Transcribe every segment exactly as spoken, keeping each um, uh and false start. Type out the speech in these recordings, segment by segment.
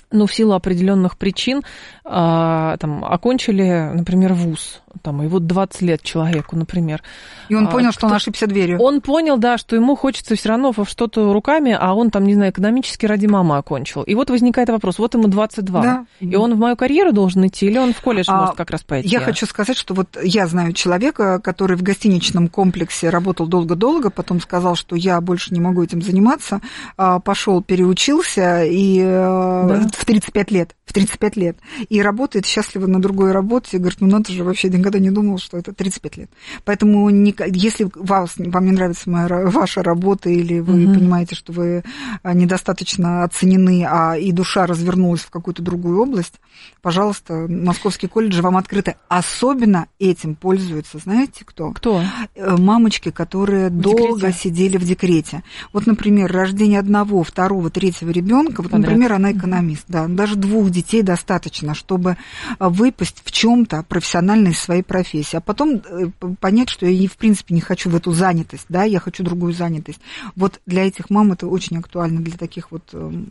ну, в силу определенных причин, а, там, окончили, например, вуз, там, и вот двадцать лет человеку, например. И он понял, а, что он ошибся дверью. Он понял, да, что ему хочется все равно во что-то руками, а он, там, не знаю, экономически ради мамы окончил. И вот возникает вопрос, вот ему двадцать два, да. И он в мою карьеру должен идти, или он в колледж а, может как раз пойти? Я хочу сказать, что вот я знаю человека, который в гостиничном комплексе работал долго-долго, потом сказал, что я больше не могу этим заниматься, пошел, переучился, и да. в тридцать пять лет, в тридцать пять лет, и работает счастливо на другой работе, говорит, ну надо же, вообще никогда не думал, что это тридцать пять лет. Поэтому не, если вас, вам не нравится моя, ваша работа, или вы угу. понимаете, что вы недостаточно оценены, а и душа развернулась в какую-то другую область, пожалуйста, московские колледжи вам открыты. Особенно этим пользуются, знаете, кто? Кто? Мамочки, которые в долго декрете. Сидели в декрете. Вот, например, рождение одного, второго, третьего ребенка, вот, например, она экономист, да, даже двух детей достаточно, чтобы выпасть в чем-то профессионально из своей профессии, а потом понять, что я, в принципе, не хочу в эту занятость, да, я хочу другую занятость. Вот для этих мам это очень актуально, для таких вот мам.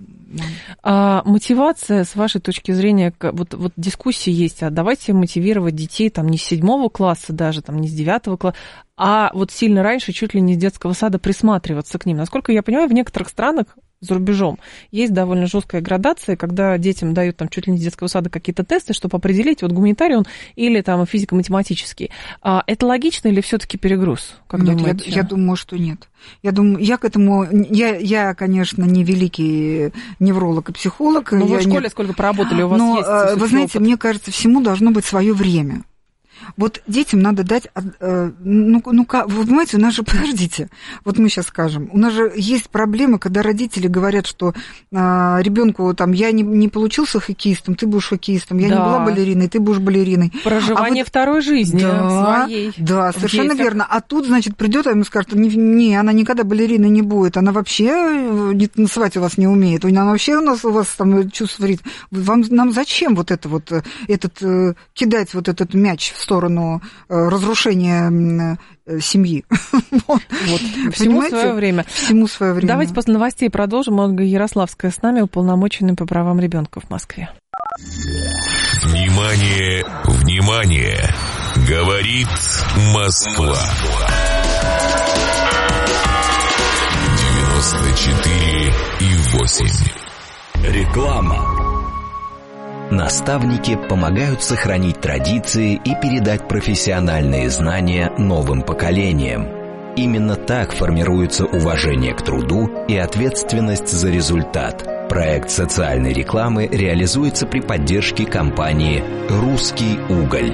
А мотивация, с вашей точки зрения, вот, вот дискуссии есть, а давайте мотивировать детей там не с седьмого класса даже, там не с девятого класса, а вот сильно раньше, чуть ли не с детского сада, присматриваться к ним. Насколько я понимаю, в некоторых странах за рубежом есть довольно жесткая градация, когда детям дают там чуть ли не с детского сада какие-то тесты, чтобы определить, вот гуманитарий он или там физико-математический. А это логично или все-таки перегруз? Как нет, думаете? Я, я думаю, что нет. Я думаю, я к этому, я, я конечно, не великий невролог и психолог. Ну, вы я в школе не... сколько проработали, у вас но, есть? Вы знаете, опыт. Мне кажется, всему должно быть свое время. Вот детям надо дать, ну, ну, вы понимаете, у нас же, подождите, вот мы сейчас скажем, у нас же есть проблемы, когда родители говорят, что а, ребенку там, я не, не получился хоккеистом, ты будешь хоккеистом, я да. не была балериной, ты будешь балериной. Проживание а вот, второй жизни да, своей. Да, совершенно детях. Верно. А тут, значит, придет, а ему скажет, не, не, она никогда балериной не будет, она вообще не, танцевать у вас не умеет, она вообще у нас у вас там чувствует, вам, нам зачем вот это вот, этот, кидать вот этот мяч в сторону разрушения семьи. Вот. Вот. Всему свое время. Всему свое время. Давайте после новостей продолжим. Ольга Ярославская с нами, уполномоченный по правам ребенка в Москве. Внимание, внимание! Говорит Москва. девяносто четыре и восемь. Реклама. Наставники помогают сохранить традиции и передать профессиональные знания новым поколениям. Именно так формируется уважение к труду и ответственность за результат. Проект социальной рекламы реализуется при поддержке компании «Русский уголь».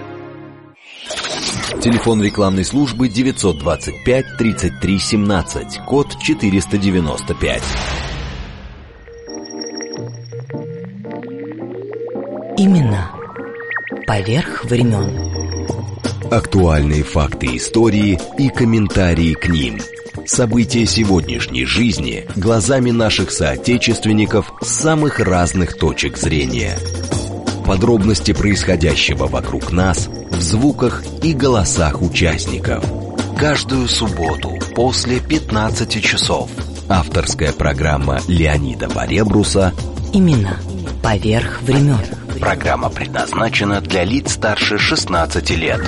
Телефон рекламной службы девятьсот двадцать пять тридцать три семнадцать, код четыреста девяносто пять. Именно поверх времен. Актуальные факты истории и комментарии к ним. События сегодняшней жизни глазами наших соотечественников с самых разных точек зрения. Подробности происходящего вокруг нас в звуках и голосах участников. Каждую субботу после пятнадцати часов. Авторская программа Леонида Баребруса «Именно поверх времен». Программа предназначена для лиц старше шестнадцати лет.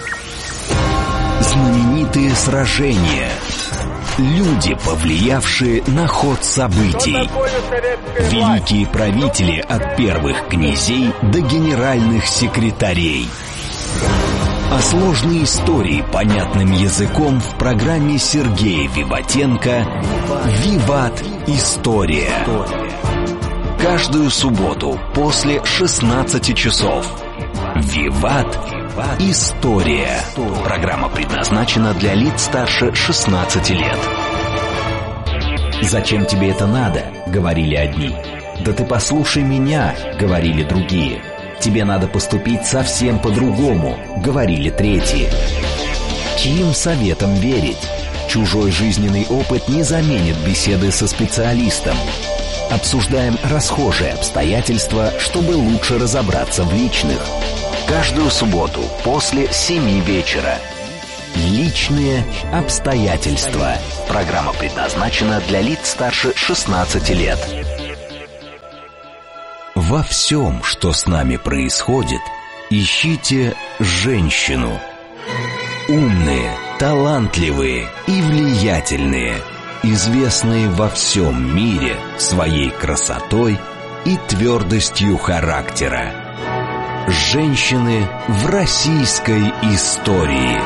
Знаменитые сражения. Люди, повлиявшие на ход событий. Великие правители от первых князей до генеральных секретарей. А сложные истории понятным языком в программе Сергея Виватенко «Виват. История». Каждую субботу после шестнадцати часов. «Виват. История». Программа предназначена для лиц старше шестнадцати лет. «Зачем тебе это надо?» — говорили одни. «Да ты послушай меня», — говорили другие. «Тебе надо поступить совсем по-другому», — говорили третьи. Чьим советом верить? Чужой жизненный опыт не заменит беседы со специалистом. Обсуждаем расхожие обстоятельства, чтобы лучше разобраться в личных. Каждую субботу после семи вечера. Личные обстоятельства. Программа предназначена для лиц старше шестнадцати лет. Во всем, что с нами происходит, ищите женщину. Умные, талантливые и влиятельные, известные во всем мире своей красотой и твердостью характера. Женщины в российской истории.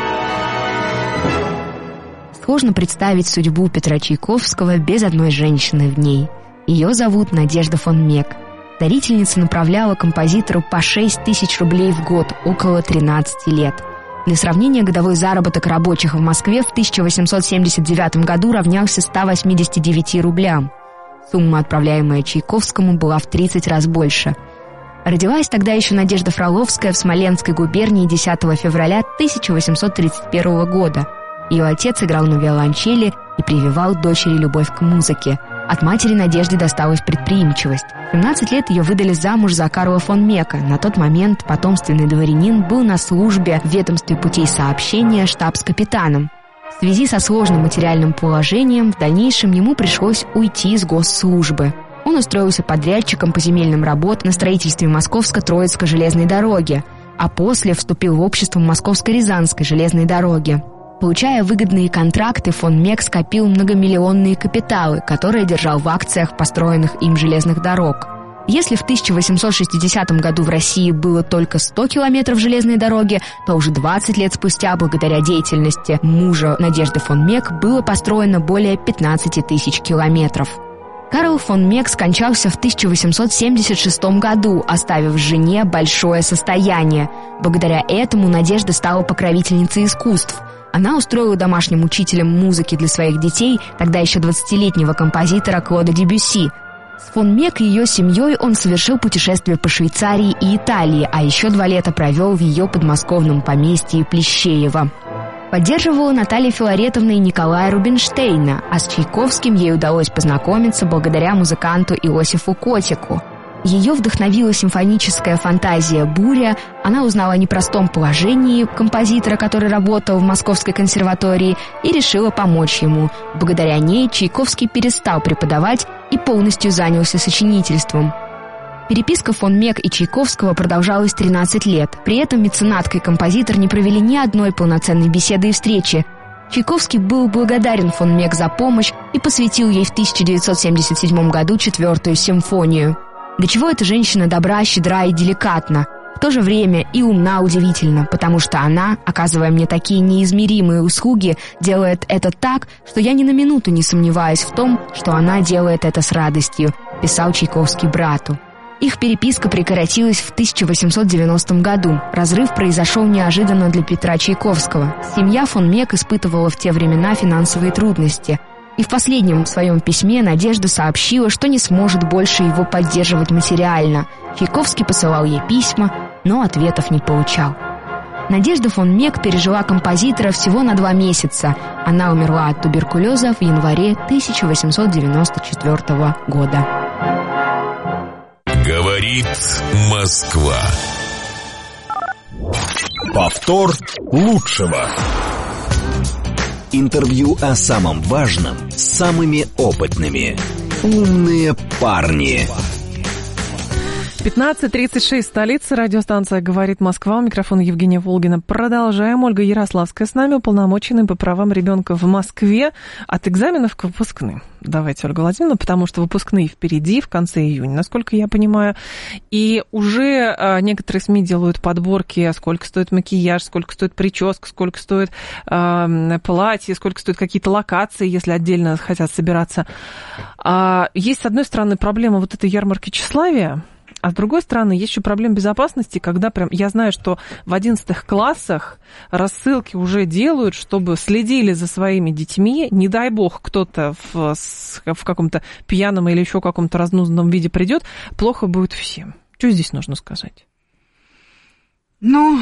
Сложно представить судьбу Петра Чайковского без одной женщины в ней. Ее зовут Надежда фон Мек. Дарительница направляла композитору по шесть тысяч рублей в год, около тринадцати лет. Для сравнения, годовой заработок рабочих в Москве в тысяча восемьсот семьдесят девятом году равнялся ста восьмидесяти девяти рублям. Сумма, отправляемая Чайковскому, была в тридцать раз больше. Родилась тогда еще Надежда Фроловская в Смоленской губернии десятого февраля тысяча восемьсот тридцать первого года. Ее отец играл на виолончели и прививал дочери любовь к музыке. От матери Надежде досталась предприимчивость. В семнадцать лет ее выдали замуж за Карла фон Мека. На тот момент потомственный дворянин был на службе в ведомстве путей сообщения штабс-капитаном. В связи со сложным материальным положением в дальнейшем ему пришлось уйти из госслужбы. Он устроился подрядчиком по земельным работам на строительстве Московско-Троицкой железной дороги, а после вступил в общество Московско-Рязанской железной дороги. Получая выгодные контракты, фон Мек скопил многомиллионные капиталы, которые держал в акциях построенных им железных дорог. Если в тысяча восемьсот шестидесятом году в России было только сто километров железной дороги, то уже двадцать лет спустя, благодаря деятельности мужа Надежды фон Мек, было построено более пятнадцати тысяч километров. Карл фон Мек скончался в тысяча восемьсот семьдесят шестом году, оставив жене большое состояние. Благодаря этому Надежда стала покровительницей искусств. Она устроила домашним учителем музыки для своих детей тогда еще двадцатилетнего композитора Клода Дебюсси. С фон Мек и ее семьей он совершил путешествие по Швейцарии и Италии, а еще два лета провел в ее подмосковном поместье Плещеево. Поддерживала Наталья Филаретовна и Николая Рубинштейна, а с Чайковским ей удалось познакомиться благодаря музыканту Иосифу Котику. Ее вдохновила симфоническая фантазия «Буря», она узнала о непростом положении композитора, который работал в Московской консерватории, и решила помочь ему. Благодаря ней Чайковский перестал преподавать и полностью занялся сочинительством. Переписка фон Мек и Чайковского продолжалась тринадцать лет. При этом меценатка и композитор не провели ни одной полноценной беседы и встречи. Чайковский был благодарен фон Мек за помощь и посвятил ей в тысяча девятьсот семьдесят седьмом году четвертую симфонию. До чего эта женщина добра, щедра и деликатна, в то же время и умна удивительно, потому что она, оказывая мне такие неизмеримые услуги, делает это так, что я ни на минуту не сомневаюсь в том, что она делает это с радостью, писал Чайковский брату. Их переписка прекратилась в тысяча восемьсот девяностом году. Разрыв произошел неожиданно для Петра Чайковского. Семья фон Мек испытывала в те времена финансовые трудности. И в последнем своем письме Надежда сообщила, что не сможет больше его поддерживать материально. Чайковский посылал ей письма, но ответов не получал. Надежда фон Мек пережила композитора всего на два месяца. Она умерла от туберкулеза в январе тысяча восемьсот девяносто четвёртого года. Говорит Москва. Повтор лучшего. Интервью о самом важном с самыми опытными. Умные парни. пятнадцать тридцать шесть, столица, радиостанция «Говорит Москва», у микрофона Евгения Волгина. Продолжаем. Ольга Ярославская с нами, уполномоченная по правам ребенка в Москве, от экзаменов к выпускным. Давайте, Ольга Владимировна, потому что выпускные впереди, в конце июня, насколько я понимаю. И уже а, некоторые СМИ делают подборки, сколько стоит макияж, сколько стоит прическа, сколько стоит а, платье, сколько стоят какие-то локации, если отдельно хотят собираться. А, есть, с одной стороны, проблема вот этой ярмарки тщеславия, а с другой стороны, есть еще проблема безопасности, когда прям, я знаю, что в одиннадцатых классах рассылки уже делают, чтобы следили за своими детьми. Не дай бог, кто-то в, в каком-то пьяном или еще каком-то разнузданном виде придет, плохо будет всем. Что здесь нужно сказать? Ну,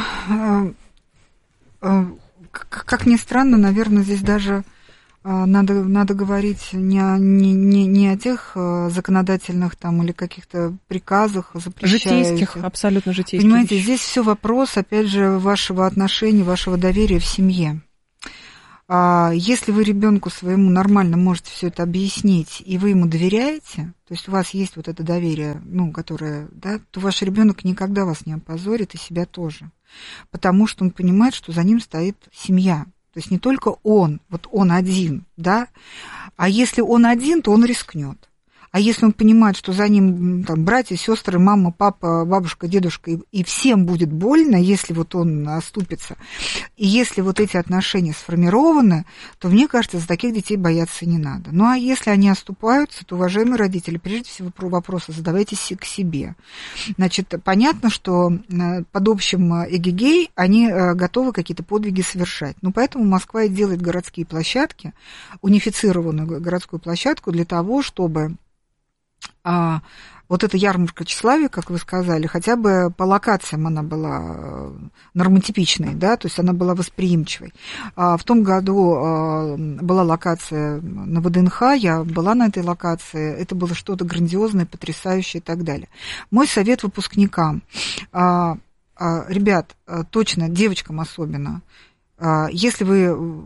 как ни странно, наверное, здесь даже Надо, надо говорить не о, не, не, не о тех законодательных там или каких-то приказах, запрещающих. Житейских, абсолютно житейских. Понимаете, здесь все вопрос, опять же, вашего отношения, вашего доверия в семье. Если вы ребенку своему нормально можете все это объяснить, и вы ему доверяете, то есть у вас есть вот это доверие, ну, которое, да, то ваш ребенок никогда вас не опозорит, и себя тоже. Потому что он понимает, что за ним стоит семья. То есть не только он, вот он один, да, а если он один, то он рискнет. А если он понимает, что за ним там, братья, сестры, мама, папа, бабушка, дедушка, и, и всем будет больно, если вот он оступится, и если вот эти отношения сформированы, то, мне кажется, за таких детей бояться не надо. Ну, а если они оступаются, то, уважаемые родители, прежде всего вопросы задавайте к себе. Значит, понятно, что под общим эгегей они готовы какие-то подвиги совершать. Ну, поэтому Москва и делает городские площадки, унифицированную городскую площадку для того, чтобы А, вот эта ярмарка тщеславия, как вы сказали, хотя бы по локациям она была нормотипичной, да, то есть она была восприимчивой. А в том году а, была локация на ВДНХ, я была на этой локации, это было что-то грандиозное, потрясающее и так далее. Мой совет выпускникам, а, а, ребят, точно, девочкам особенно, а, если вы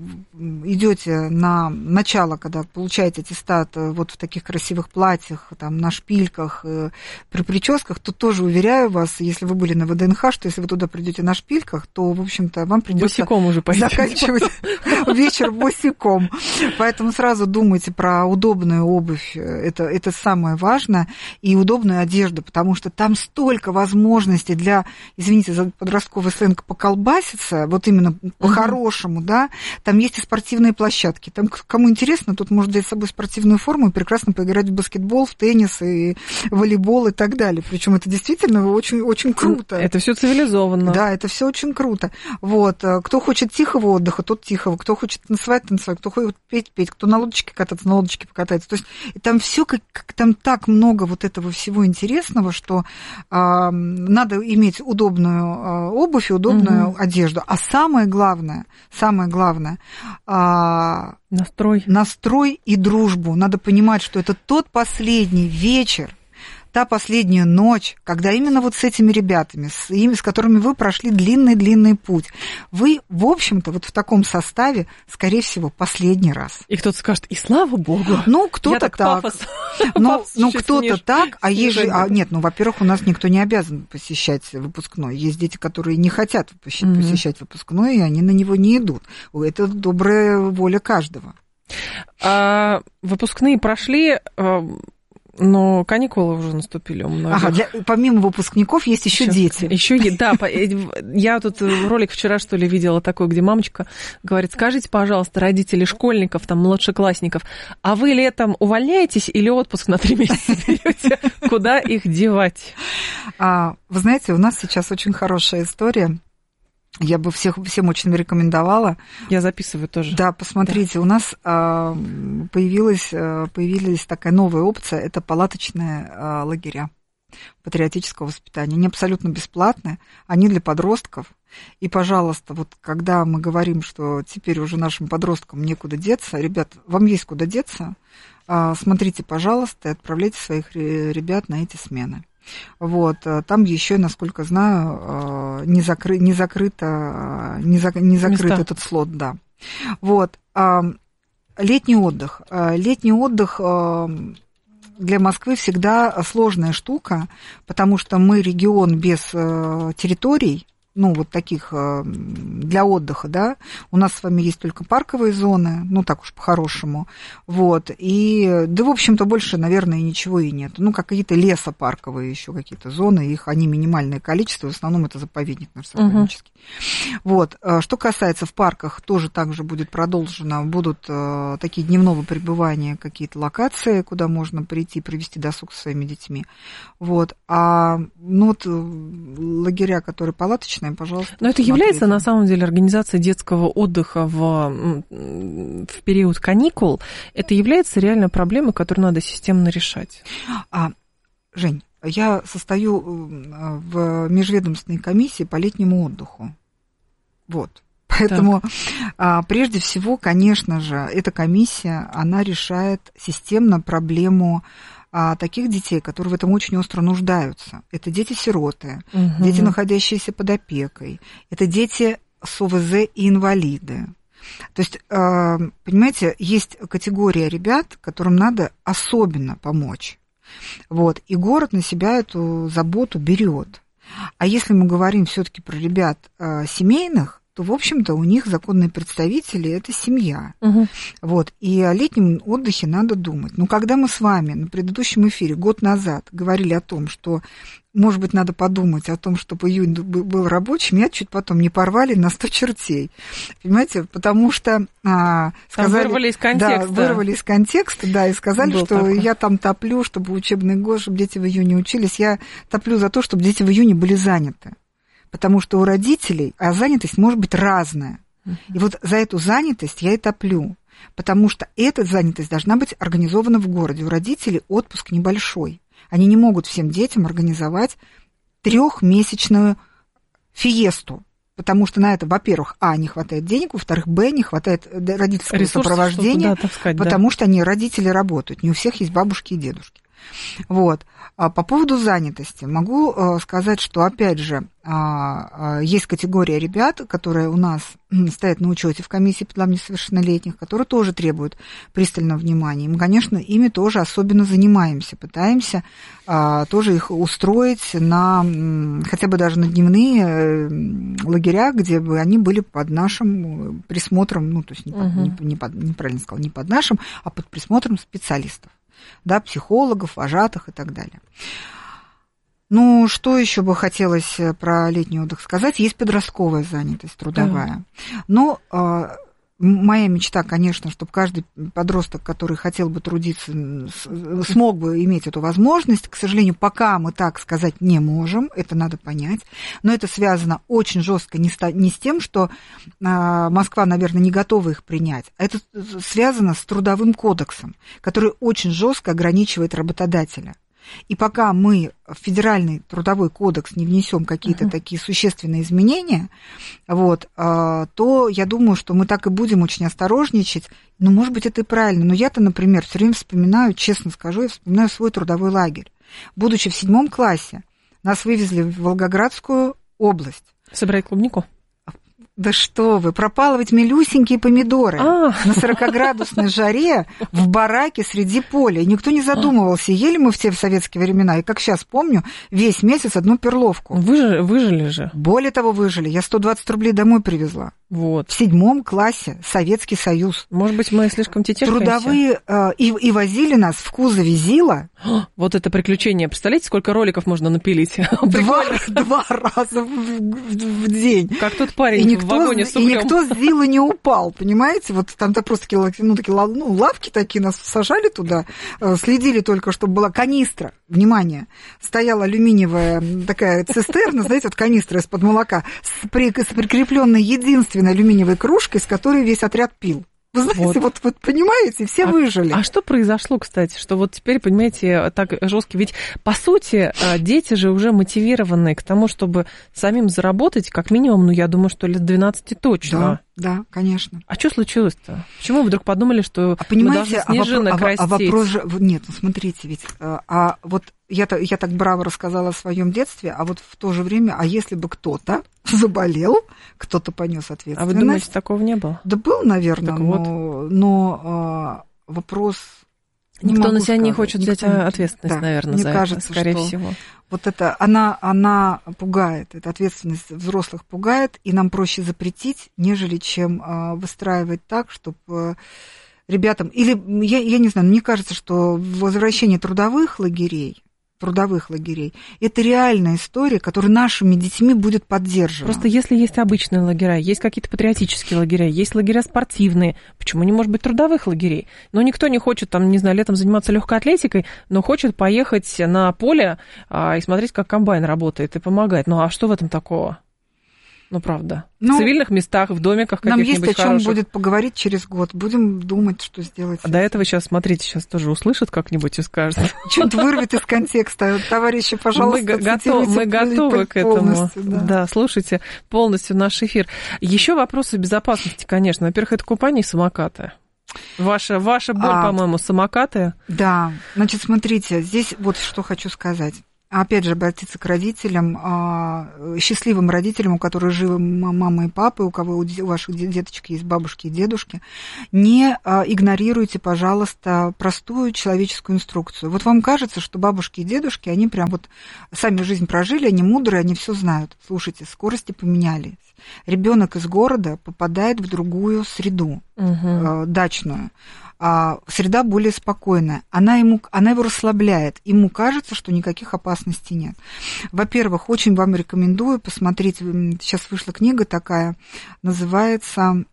идете на начало, когда получаете аттестат вот в таких красивых платьях, там, на шпильках, при прическах, то тоже уверяю вас, если вы были на ВДНХ, что если вы туда придете на шпильках, то, в общем-то, вам придется босиком уже заканчивать вечер босиком. Поэтому сразу думайте про удобную обувь, это, это самое важное, и удобную одежду, потому что там столько возможностей для, извините за подростковый сленг, поколбаситься, вот именно по-хорошему, uh-huh. да, там есть и спортивные площадки. Там, кому интересно, тут можно взять с собой спортивную форму и прекрасно поиграть в баскетбол, в теннис, и волейбол и так далее. Причем это действительно очень, очень круто. Это все цивилизованно. Да, это все очень круто. Вот. Кто хочет тихого отдыха, тот тихого. Кто хочет танцевать, танцевать. Кто хочет петь, петь. Кто на лодочке кататься, на лодочке покатается. То есть там все, как, как там так много вот этого всего интересного, что а, надо иметь удобную а, обувь и удобную угу. одежду. А самое главное, самое главное, а, настрой. настрой и дружбу. Надо понимать, что это тот последний вечер, та последняя ночь, когда именно вот с этими ребятами, с, ими, с которыми вы прошли длинный-длинный путь, вы, в общем-то, вот в таком составе, скорее всего, последний раз. И кто-то скажет, и слава богу. Ну, кто-то так. так. Пафос, но, пафос ну, кто-то сниж, так, а есть же... А, да. Нет, ну, во-первых, у нас никто не обязан посещать выпускной. Есть дети, которые не хотят посещать, mm-hmm. посещать выпускной, и они на него не идут. Это добрая воля каждого. А, выпускные прошли... Но каникулы уже наступили у многих. Ага, для, помимо выпускников есть еще, еще дети. Еще, да, я тут ролик вчера, что ли, видела такой, где мамочка говорит, скажите, пожалуйста, родители школьников, там, младшеклассников, а вы летом увольняетесь или отпуск на три месяца берете? Куда их девать? А, вы знаете, у нас сейчас очень хорошая история. Я бы всех, всем очень рекомендовала. Я записываю тоже. Да, посмотрите, да. У нас а, появилась, появилась такая новая опция, это палаточные а, лагеря патриотического воспитания. Они абсолютно бесплатные, они для подростков. И, пожалуйста, вот когда мы говорим, что теперь уже нашим подросткам некуда деться, ребят, вам есть куда деться, а, смотрите, пожалуйста, и отправляйте своих ребят на эти смены. Вот, там еще, насколько знаю, не, закры, не закрыто, не, за, не закрыт Места. Этот слот, да. Вот, летний отдых. Летний отдых для Москвы всегда сложная штука, потому что мы регион без территорий, ну, вот таких для отдыха, да, у нас с вами есть только парковые зоны, ну, так уж по-хорошему, вот, и, да, в общем-то, больше, наверное, ничего и нет, ну, какие-то лесопарковые еще какие-то зоны, их, они минимальное количество, в основном это заповедник наш сахарнический. Uh-huh. Вот, что касается в парках, тоже также будет продолжено, будут такие дневного пребывания, какие-то локации, куда можно прийти, провести досуг со своими детьми, вот, а, ну, вот, лагеря, которые палаточные, пожалуйста. Но это является, на самом деле, организация детского отдыха в, в период каникул, это является реальной проблемой, которую надо системно решать. А, Жень, я состою в межведомственной комиссии по летнему отдыху. Вот. Поэтому, а, прежде всего, конечно же, эта комиссия, она решает системно проблему а таких детей, которые в этом очень остро нуждаются. Это дети-сироты, угу. дети, находящиеся под опекой, это дети с ОВЗ и инвалиды. То есть, понимаете, есть категория ребят, которым надо особенно помочь. Вот. И город на себя эту заботу берет. А если мы говорим все-таки про ребят семейных, то, в общем-то, у них законные представители – это семья. Угу. Вот. И о летнем отдыхе надо думать. Но когда мы с вами на предыдущем эфире год назад говорили о том, что, может быть, надо подумать о том, чтобы июнь был рабочим, меня чуть потом не порвали на сто чертей. Понимаете? Потому что а, сказали… Вырвали из контекста. Да, вырвали из контекста, да, и сказали, был что такой. Я там топлю, чтобы учебный год, чтобы дети в июне учились. Я топлю за то, чтобы дети в июне были заняты. Потому что у родителей а занятость может быть разная. Uh-huh. И вот за эту занятость я и топлю. Потому что эта занятость должна быть организована в городе. У родителей отпуск небольшой. Они не могут всем детям организовать трехмесячную фиесту. Потому что на это, во-первых, а, не хватает денег, во-вторых, б, не хватает родительского ресурсов, сопровождения, сказать, потому да. что они, родители, работают. Не у всех есть бабушки и дедушки. Вот. По поводу занятости могу сказать, что, опять же, есть категория ребят, которые у нас стоят на учете в комиссии по делам несовершеннолетних, которые тоже требуют пристального внимания. И мы, конечно, ими тоже особенно занимаемся, пытаемся тоже их устроить на, хотя бы даже на дневные лагеря, где бы они были под нашим присмотром, ну, то есть не под, угу. не, не под, неправильно сказал, не под нашим, а под присмотром специалистов. Да, психологов, вожатых и так далее. Ну, что еще бы хотелось про летний отдых сказать? Есть подростковая занятость трудовая. Да. Но э, моя мечта, конечно, чтобы каждый подросток, который хотел бы трудиться, смог бы иметь эту возможность. К сожалению, пока мы так сказать не можем, это надо понять. Но это связано очень жестко не с тем, что Москва, наверное, не готова их принять, а это связано с трудовым кодексом, который очень жестко ограничивает работодателя. И пока мы в федеральный трудовой кодекс не внесем какие-то uh-huh. такие существенные изменения, вот, то я думаю, что мы так и будем очень осторожничать. Ну, может быть, это и правильно. Но я-то, например, все время вспоминаю, честно скажу, я вспоминаю свой трудовой лагерь. Будучи в седьмом классе, нас вывезли в Волгоградскую область. Собирать клубнику? Да что вы, пропалывать милюсенькие помидоры а. на сорокаградусной жаре в бараке среди поля. И никто не задумывался, ели мы в те в советские времена. И как сейчас помню, весь месяц одну перловку. Выжили, выжили же. Более того, выжили. Я сто двадцать рублей домой привезла. Вот. В седьмом классе Советский Союз. Может быть, мы слишком тетешкаемся? Трудовые, э, и, и возили нас в кузове ЗИЛа. Вот это приключение. Представляете, сколько роликов можно напилить? Два, два раза в, в, в день. Как тот парень и в никто, вагоне с углем. И никто с ЗИЛа не упал, понимаете? Вот там-то просто такие, ну, такие ну, лавки такие, нас сажали туда, следили только, чтобы была канистра. Внимание, стояла алюминиевая такая цистерна, знаете, вот канистра из-под молока, с, при, с прикрепленной единственной алюминиевой кружкой, с которой весь отряд пил. Вы знаете, вот, вот, вот понимаете, все а, выжили. А что произошло, кстати, что вот теперь, понимаете, так жестко? Ведь, по сути, дети же уже мотивированы к тому, чтобы самим заработать, как минимум, ну, я думаю, что лет двенадцать точно. Да, да, конечно. А что случилось-то? Почему вы вдруг подумали, что а понимаете, мы должны снежинок а, растить? А вопрос же... Нет, ну, смотрите, ведь... А вот я, я так браво рассказала о своем детстве, а вот в то же время, а если бы кто-то заболел, кто-то понес ответственность... А вы думаете, такого не было? Да был, наверное, но, вот. но а, вопрос... Никто на себя сказать. не хочет взять Никто... ответственность, да, наверное, за кажется, это, скорее что всего. Вот это, она, она пугает, эта ответственность взрослых пугает, и нам проще запретить, нежели чем а, выстраивать так, чтобы... А, ребятам... Или, я, я не знаю, мне кажется, что возвращение трудовых лагерей, трудовых лагерей, это реальная история, которая нашими детьми будет поддержана. Просто если есть обычные лагеря, есть какие-то патриотические лагеря, есть лагеря спортивные, почему не может быть трудовых лагерей? Но никто не хочет, там, не знаю, летом заниматься легкой атлетикой, но хочет поехать на поле а, и смотреть, как комбайн работает и помогать. Ну а что в этом такого? Ну, правда. Ну, в цивильных местах, в домиках каких-нибудь хороших. Нам есть о чем будет поговорить через год. Будем думать, что сделать. А до этого сейчас, смотрите, сейчас тоже услышат как-нибудь и скажут. Что-то вырвет из контекста. Товарищи, пожалуйста, мы готовы к этому. Да, слушайте полностью наш эфир. Еще вопросы безопасности, конечно. Во-первых, это купание и самокаты. Ваша, ваша боль, а, по-моему, самокаты. Да. Значит, смотрите, здесь вот что хочу сказать. опять же, обратиться к родителям, счастливым родителям, у которых живы мама и папа, у кого у ваших деточек есть бабушки и дедушки. Не игнорируйте, пожалуйста, простую человеческую инструкцию. Вот вам кажется, что бабушки и дедушки, они прям вот сами жизнь прожили, они мудрые, они все знают. Слушайте, скорости поменялись. Ребенок из города попадает в другую среду, угу. дачную. Среда более спокойная, она, ему, она его расслабляет, ему кажется, что никаких опасностей нет. Во-первых, очень вам рекомендую посмотреть, сейчас вышла книга такая, называется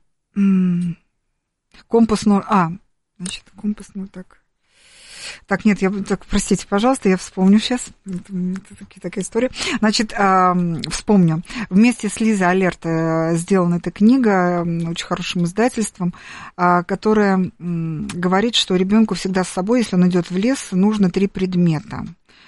«Компас ноль». А, значит, «Компас ноль», так... Так, нет, я, так, простите, пожалуйста, я вспомню сейчас. Это, это такая история. Значит, э, вспомню. Вместе с Лизой Алерт сделана эта книга очень хорошим издательством, э, которая э, говорит, что ребенку всегда с собой, если он идет в лес, нужно три предмета.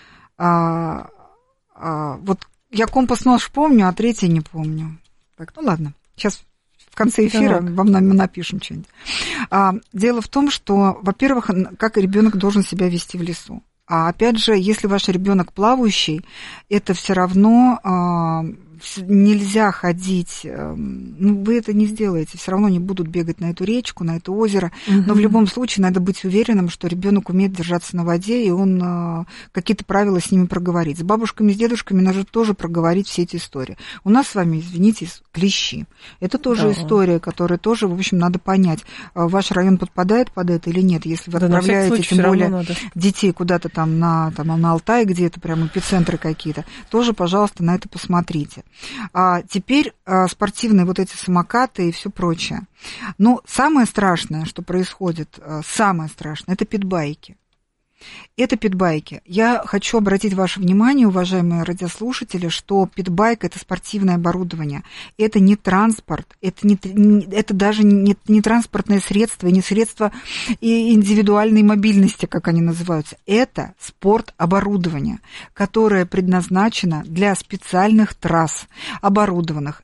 Э, э, вот я компас-нож помню, а третий не помню. Так, ну ладно, сейчас... В конце эфира так. вам напишем что-нибудь. А, дело в том, что, во-первых, как ребенок должен себя вести в лесу. А опять же, если ваш ребенок плавающий, это все равно а, нельзя ходить, ну, вы это не сделаете, все равно не будут бегать на эту речку, на это озеро, угу. но в любом случае надо быть уверенным, что ребенок умеет держаться на воде, и он а, какие-то правила с ними проговорит. С бабушками, с дедушками надо тоже проговорить все эти истории. У нас с вами, извините, клещи. Это тоже да. история, которую тоже, в общем, надо понять, ваш район подпадает под это или нет. Если вы да, отправляете, тем более, детей куда-то там на, там на Алтай, где это прям эпицентры какие-то, тоже, пожалуйста, на это посмотрите. А теперь а, спортивные вот эти самокаты и все прочее. Но самое страшное, что происходит, самое страшное, это питбайки. Это питбайки. Я хочу обратить ваше внимание, уважаемые радиослушатели, что питбайк – это спортивное оборудование. Это не транспорт, это, не, это даже не, не транспортное средство, не средство индивидуальной мобильности, как они называются. Это спортоборудование, которое предназначено для специальных трасс, оборудованных.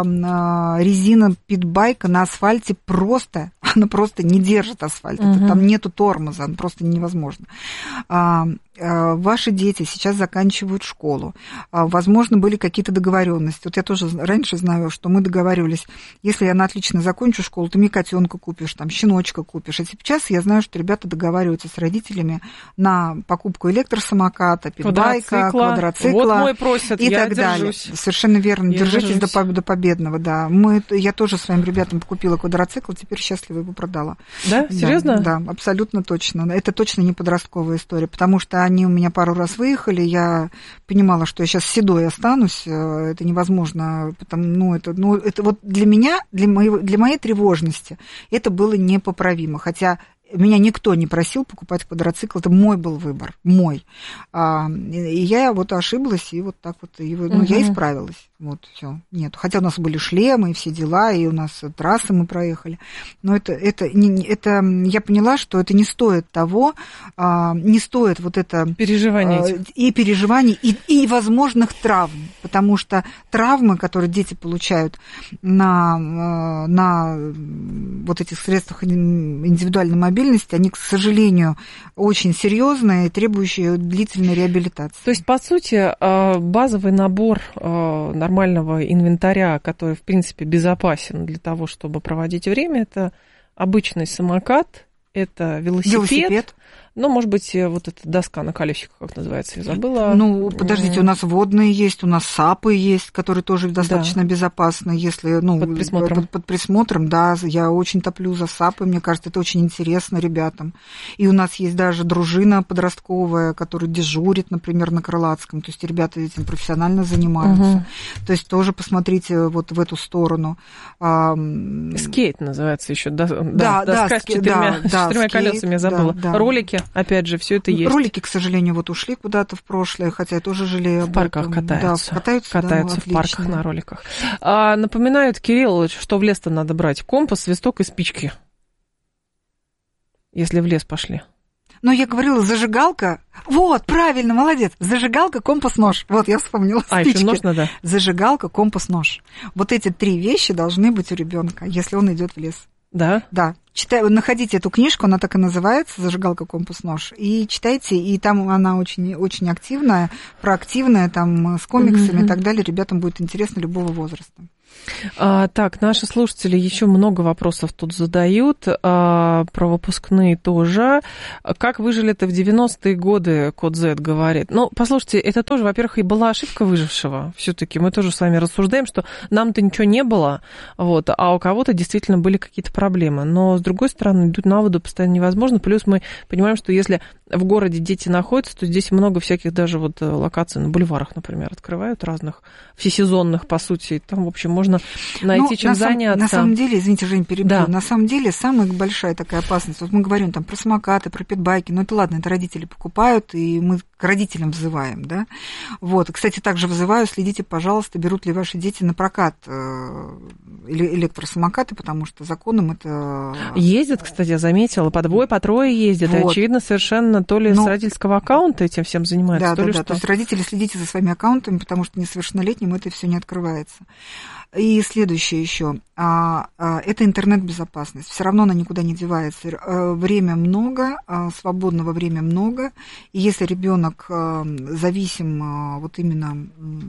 Резина питбайка на асфальте просто, она просто не держит асфальт. Uh-huh. Это, там нету тормоза, просто невозможно. Ваши дети сейчас заканчивают школу. Возможно, были какие-то договоренности. Вот я тоже раньше знаю, что мы договаривались, если я на отлично закончу школу, ты мне котенка купишь, там, щеночка купишь. А сейчас я знаю, что ребята договариваются с родителями на покупку электросамоката, питбайка, квадроцикла вот мой просят, и я так держусь. далее. Совершенно верно. Я Держитесь до, до победного, да. Мы, я тоже своим ребятам купила квадроцикл, теперь счастливо его продала. Да? Серьезно? Да, да, абсолютно точно. Это точно не подростковая история, потому что они у меня пару раз выехали, я понимала, что я сейчас седой останусь, это невозможно, потому, ну, это, ну, это вот для меня, для, моего, для моей тревожности это было непоправимо, хотя меня никто не просил покупать квадроцикл, это мой был выбор, мой. А, и я вот ошиблась, и вот так вот, и, ну, угу. я исправилась. Вот, все. Нет. Хотя у нас были шлемы и все дела, и у нас трассы мы проехали. Но это, это, не, это я поняла, что это не стоит того, а, не стоит вот это... Переживаний. А, и переживаний, и, и возможных травм. Потому что травмы, которые дети получают на, на вот этих средствах индивидуальной мобильности, они, к сожалению, очень серьезные и требующие длительной реабилитации. То есть, по сути, базовый набор нормального инвентаря, который, в принципе, безопасен для того, чтобы проводить время, это обычный самокат, это велосипед, велосипед. Ну, может быть, вот эта доска на колесиках, как называется, я забыла. Ну, подождите, у нас водные есть, у нас сапы есть, которые тоже достаточно да. безопасны, если, ну, под присмотром. Под, под присмотром, да, я очень топлю за сапы, мне кажется, это очень интересно ребятам. И у нас есть даже дружина подростковая, которая дежурит, например, на Крылатском, то есть ребята этим профессионально занимаются. Угу. То есть тоже посмотрите вот в эту сторону. Скейт называется еще, да, да, да, доска да, с четырьмя, да, с четырьмя скейт, колесами, я забыла. Да, да. Ролики. Опять же, все это есть. Ролики, к сожалению, вот ушли куда-то в прошлое, хотя я тоже жалею. В парках катаются. Да, катаются, катаются да, в парках на роликах. А, напоминают, Кирилл, что в лес-то надо брать компас, свисток и спички, если в лес пошли. Но я говорила, зажигалка. Вот, правильно, молодец. Зажигалка, компас, нож. Вот, я вспомнила. А, спички. еще нож надо. Зажигалка, компас, нож. Вот эти три вещи должны быть у ребенка, если он идет в лес. Да? Да. Читай, находите эту книжку, она так и называется «Зажигалка, компас, нож», и читайте, и там она очень, очень активная, проактивная, там, с комиксами mm-hmm. и так далее. Ребятам будет интересно любого возраста. А, так, наши слушатели еще много вопросов тут задают, а, про выпускные тоже. Как выжили-то в девяностые годы, Код Z говорит. Ну, послушайте, это тоже, во-первых, и была ошибка выжившего. Все-таки мы тоже с вами рассуждаем, что нам-то ничего не было, вот, а у кого-то действительно были какие-то проблемы. Но, с другой стороны, идут на воду постоянно невозможно. Плюс мы понимаем, что если в городе дети находятся, то здесь много всяких даже вот локаций на бульварах, например, открывают разных, всесезонных, по сути. Там, в общем, можно найти ну, чем на заняться. Сам, на самом деле, извините, Жень, перебью, да. на самом деле самая большая такая опасность, вот мы говорим там про самокаты, про питбайки, ну это ладно, это родители покупают, и мы к родителям взываем, да. Вот, кстати, также взываю, следите, пожалуйста, берут ли ваши дети на прокат электросамокаты, потому что законом это... Ездят, кстати, я заметила, по двое, по трое ездят, вот. И, очевидно, совершенно то ли ну, с родительского аккаунта этим всем занимаются, да, то да, ли да, что. То есть родители, следите за своими аккаунтами, потому что несовершеннолетним это все не открывается. И следующее еще, это интернет-безопасность. Все равно она никуда не девается. Время много, свободного времени много. И если ребенок зависим вот именно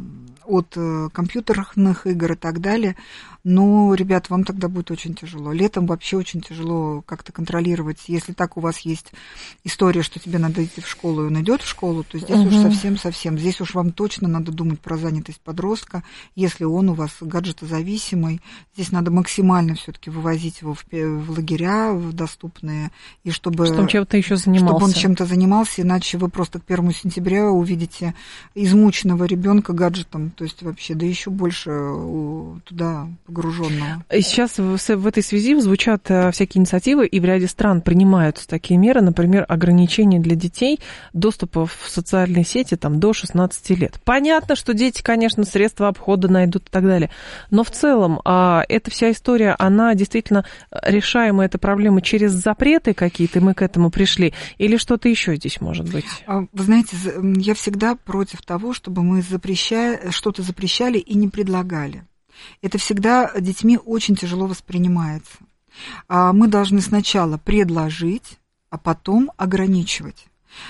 от компьютерных игр и так далее, ну, ребят, вам тогда будет очень тяжело. Летом вообще очень тяжело как-то контролировать. Если так у вас есть история, что тебе надо идти в школу, и он идет в школу, то здесь угу. уж совсем-совсем. Здесь уж вам точно надо думать про занятость подростка. Если он у вас гаджетозависимый, здесь надо максимально все-таки вывозить его в, в лагеря, в доступные, и чтобы, чтобы он чем-то еще занимался. Чтобы он чем-то занимался, иначе вы просто к первому сентября увидите измученного ребенка гаджетом, то есть вообще, да еще больше туда погруженного. Сейчас в, в этой связи звучат всякие инициативы, и в ряде стран принимаются такие меры, например, ограничения для детей доступа в социальные сети там, до шестнадцати лет. Понятно, что дети, конечно, средства обхода найдут и так далее, но в целом эта вся история, она действительно решаемая, эта проблема через запреты какие-то, мы к этому пришли, или что-то еще здесь может быть? Вы знаете, я всегда против того, чтобы мы запрещали, что-то запрещали и не предлагали. Это всегда детьми очень тяжело воспринимается. Мы должны сначала предложить, а потом ограничивать.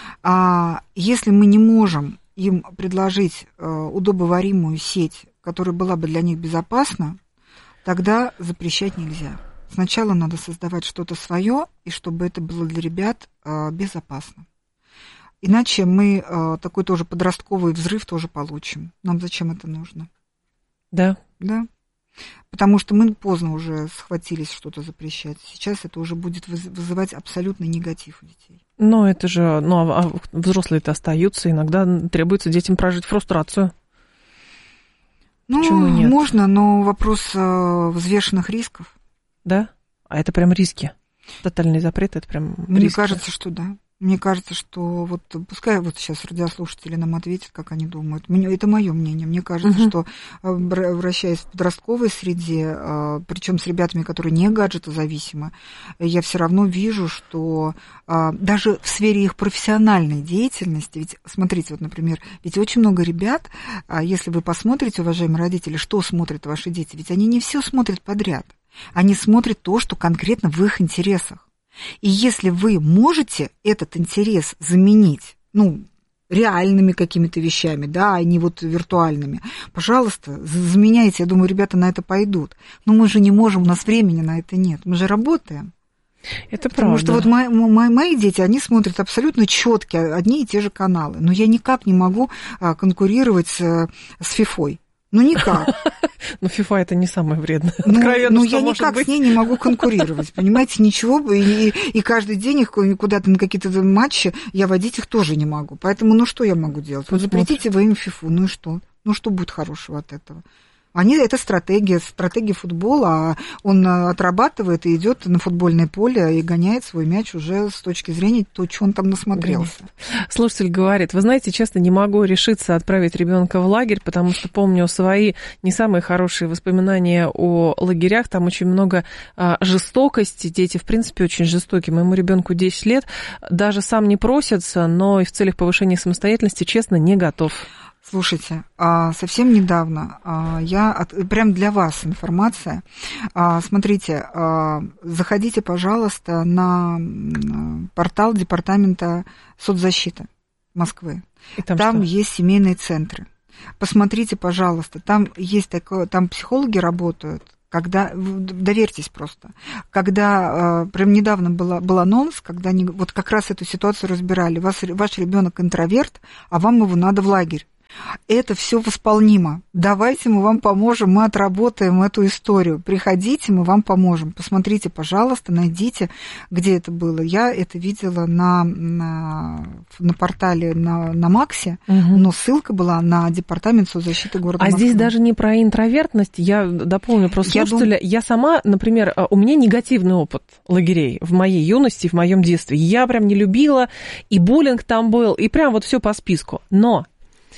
Если мы не можем им предложить удобоваримую сеть, которая была бы для них безопасна, тогда запрещать нельзя. Сначала надо создавать что-то свое, и чтобы это было для ребят безопасно. Иначе мы такой тоже подростковый взрыв тоже получим. Нам зачем это нужно? Да. Да. Потому что мы поздно уже схватились что-то запрещать. Сейчас это уже будет вызывать абсолютный негатив у детей. Но это же, ну, а взрослые-то остаются, иногда требуется детям прожить фрустрацию. Ну, почему нет? Можно, но вопрос взвешенных рисков. Да? А это прям риски? Тотальный запрет, это прям риски? Мне кажется, что да. Мне кажется, что вот пускай вот сейчас радиослушатели нам ответят, как они думают. Мне, это мое мнение. Мне кажется, uh-huh. что вращаясь в подростковой среде, причем с ребятами, которые не гаджетозависимы, я все равно вижу, что даже в сфере их профессиональной деятельности, ведь смотрите, вот, например, ведь очень много ребят, если вы посмотрите, уважаемые родители, что смотрят ваши дети, ведь они не все смотрят подряд. Они смотрят то, что конкретно в их интересах. И если вы можете этот интерес заменить, ну, реальными какими-то вещами, да, а не вот виртуальными, пожалуйста, заменяйте. Я думаю, ребята на это пойдут. Но мы же не можем, у нас времени на это нет. Мы же работаем. Это Потому правда. что вот мои, мои, мои дети, они смотрят абсолютно четкие одни и те же каналы. Но я никак не могу конкурировать с, с фифой. Ну, никак. Ну, FIFA это не самое вредное. Ну, ну я никак быть. С ней не могу конкурировать, понимаете, ничего. И, и каждый день их куда-то на какие-то матчи я водить их тоже не могу. Поэтому, ну, что я могу делать? Вот запретите вы им FIFA, ну и что? Ну, что будет хорошего от этого? Они, это стратегия, стратегия футбола, а он отрабатывает и идет на футбольное поле и гоняет свой мяч уже с точки зрения того, что он там насмотрелся. Слушатель говорит, вы знаете, честно, не могу решиться отправить ребенка в лагерь, потому что помню свои не самые хорошие воспоминания о лагерях, там очень много а, жестокости, дети, в принципе, очень жестокие. Моему ребенку десять лет, даже сам не просится, но и в целях повышения самостоятельности, честно, не готов. Слушайте, совсем недавно я, прям для вас информация, смотрите, заходите, пожалуйста, на портал Департамента соцзащиты Москвы. И там там что? Есть семейные центры. Посмотрите, пожалуйста, там есть такое, там психологи работают. Когда, доверьтесь просто, когда э, прям недавно была, был анонс, когда они вот как раз эту ситуацию разбирали, вас, ваш ребенок интроверт, а вам его надо в лагерь. Это все восполнимо. Давайте мы вам поможем, мы отработаем эту историю. Приходите, мы вам поможем. Посмотрите, пожалуйста, найдите, где это было. Я это видела на, на, на портале на, на Максе, угу. но ссылка была на Департамент соцзащиты города а Москвы. Здесь даже не про интровертность. Я дополню просто слушателя. Я, дум... я сама, например, у меня негативный опыт лагерей в моей юности, в моем детстве. Я прям не любила, и буллинг там был, и прям вот все по списку. Но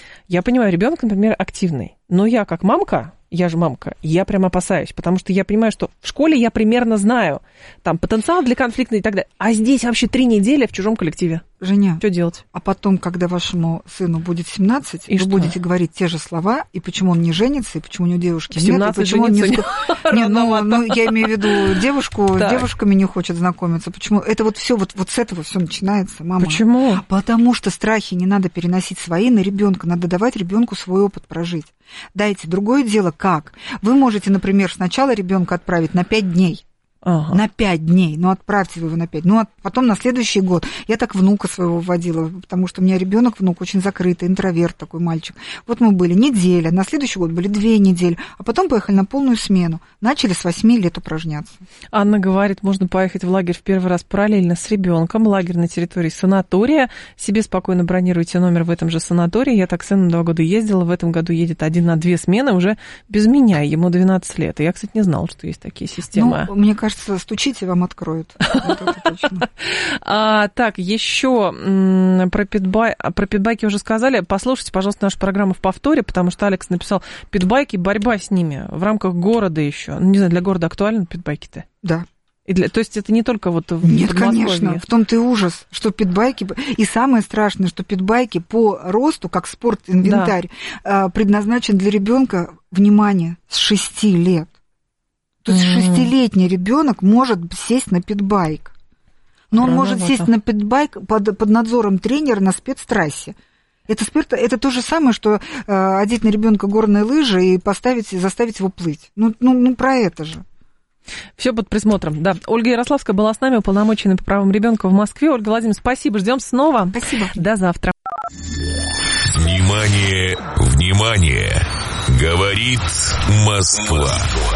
я понимаю, ребенок, например, активный, но я как мамка, я же мамка, я прям опасаюсь, потому что я понимаю, что в школе я примерно знаю, там, потенциал для конфликта и так далее, а здесь вообще три недели в чужом коллективе. Женя, что делать? А потом, когда вашему сыну будет семнадцать, и вы что? Будете говорить те же слова, и почему он не женится, и почему у него девушки нет, и почему он не... не, ну, ну, я имею в виду девушку, с девушками не хочет знакомиться. Почему? Это вот все вот, вот с этого все начинается, мама. Почему? Потому что страхи не надо переносить свои на ребенка, надо давать ребенку свой опыт прожить. Дайте. Другое дело, как? Вы можете, например, сначала ребенка отправить на пять дней. Ага. На пять дней, ну отправьте вы его на пять, ну а потом на следующий год. Я так внука своего вводила, потому что у меня ребенок, внук очень закрытый, интроверт такой мальчик. Вот мы были неделя, на следующий год были две недели, а потом поехали на полную смену. Начали с восьми лет упражняться. Анна говорит, можно поехать в лагерь в первый раз параллельно с ребенком, лагерь на территории санатория, себе спокойно бронируйте номер в этом же санатории. Я так с сыном два года ездила, в этом году едет один на две смены уже без меня, ему двенадцать лет. И я, кстати, не знала, что есть такие системы. Ну, мне кажется, стучите, вам откроют. Это точно. А, так, еще про, питбай, про питбайки уже сказали. Послушайте, пожалуйста, нашу программу в повторе, потому что Алекс написал, питбайки, борьба с ними в рамках города еще. Ну, не знаю, для города актуальны питбайки-то? Да. И для, то есть это не только вот в Нет, конечно, в том-то и ужас, что питбайки... И самое страшное, что питбайки по росту, как спорт-инвентарь, да. предназначен для ребенка, внимание, с шести лет. То есть шестилетний ребенок может сесть на питбайк. Но он может сесть на питбайк под, под надзором тренера на спецтрассе. Это, спирт, это то же самое, что э, одеть на ребенка горные лыжи и поставить, заставить его плыть. Ну, ну, ну про это же. Все под присмотром, да. Ольга Ярославская была с нами, уполномоченной по правам ребенка в Москве. Ольга Владимировна, спасибо, ждем снова. Спасибо. До завтра. Внимание, внимание! Говорит Москва.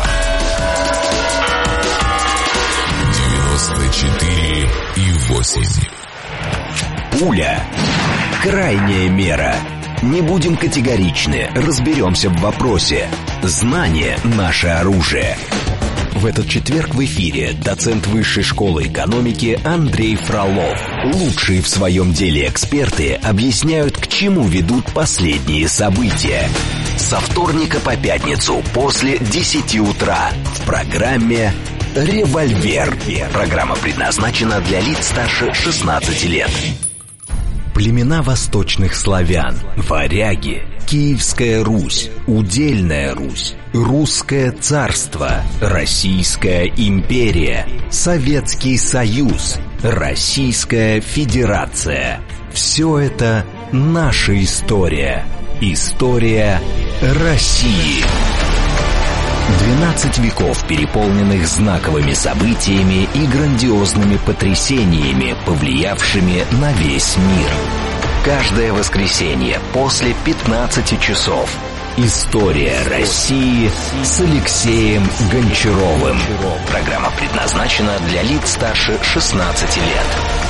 девяносто четыре и восемь. Пуля. Крайняя мера. Не будем категоричны, разберемся в вопросе. Знание – наше оружие. В этот четверг в эфире доцент Высшей школы экономики Андрей Фролов. Лучшие в своем деле эксперты объясняют, к чему ведут последние события. Со вторника по пятницу после десяти утра в программе «Револьвер». Программа предназначена для лиц старше шестнадцати лет. Племена восточных славян, варяги, Киевская Русь, Удельная Русь, Русское царство, Российская империя, Советский Союз, Российская Федерация. Все это наша история. История России. двенадцать веков, переполненных знаковыми событиями и грандиозными потрясениями, повлиявшими на весь мир. Каждое воскресенье после пятнадцати часов. История России с Алексеем Гончаровым. Программа предназначена для лиц старше шестнадцати лет.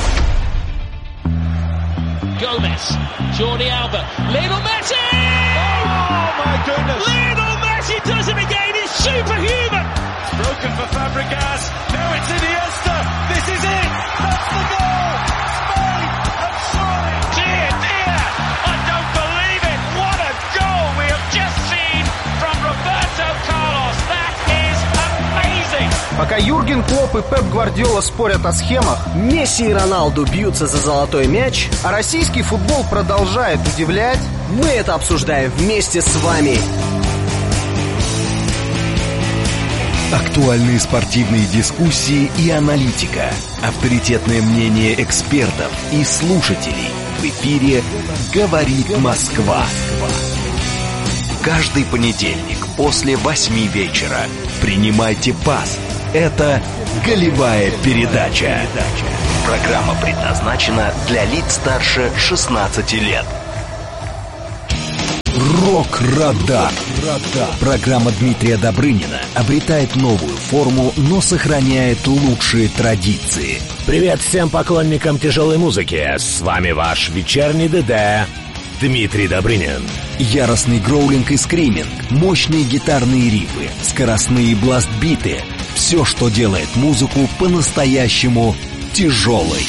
Gomez, Jordi Alba, Lionel Messi! Oh my goodness! Lionel Messi does it again, he's superhuman! It's broken for Fabregas, now it's Iniesta, this is it! That's the goal! Spain have soared! Dear, dear, I don't believe it! What a goal we have just seen from Roberto Carlos! That is amazing! Пока Юрген Клопп и Пеп Гвардиола спорят о схемах, Месси и Роналду бьются за золотой мяч, а российский футбол продолжает удивлять, Мы это обсуждаем вместе с вами. Актуальные спортивные дискуссии и аналитика. Авторитетное мнение экспертов и слушателей. В эфире «Говорит Москва». Каждый понедельник после восьми вечера. Принимайте пас. Это «Голевая передача». Программа предназначена для лиц старше шестнадцати лет. Рок-радар. Программа Дмитрия Добрынина обретает новую форму, но сохраняет лучшие традиции. Привет всем поклонникам тяжелой музыки. С вами ваш вечерний ДД Дмитрий Добрынин. Яростный гроулинг и скриминг, мощные гитарные рифы, скоростные бластбиты. Все, что делает музыку по-настоящему тяжелой.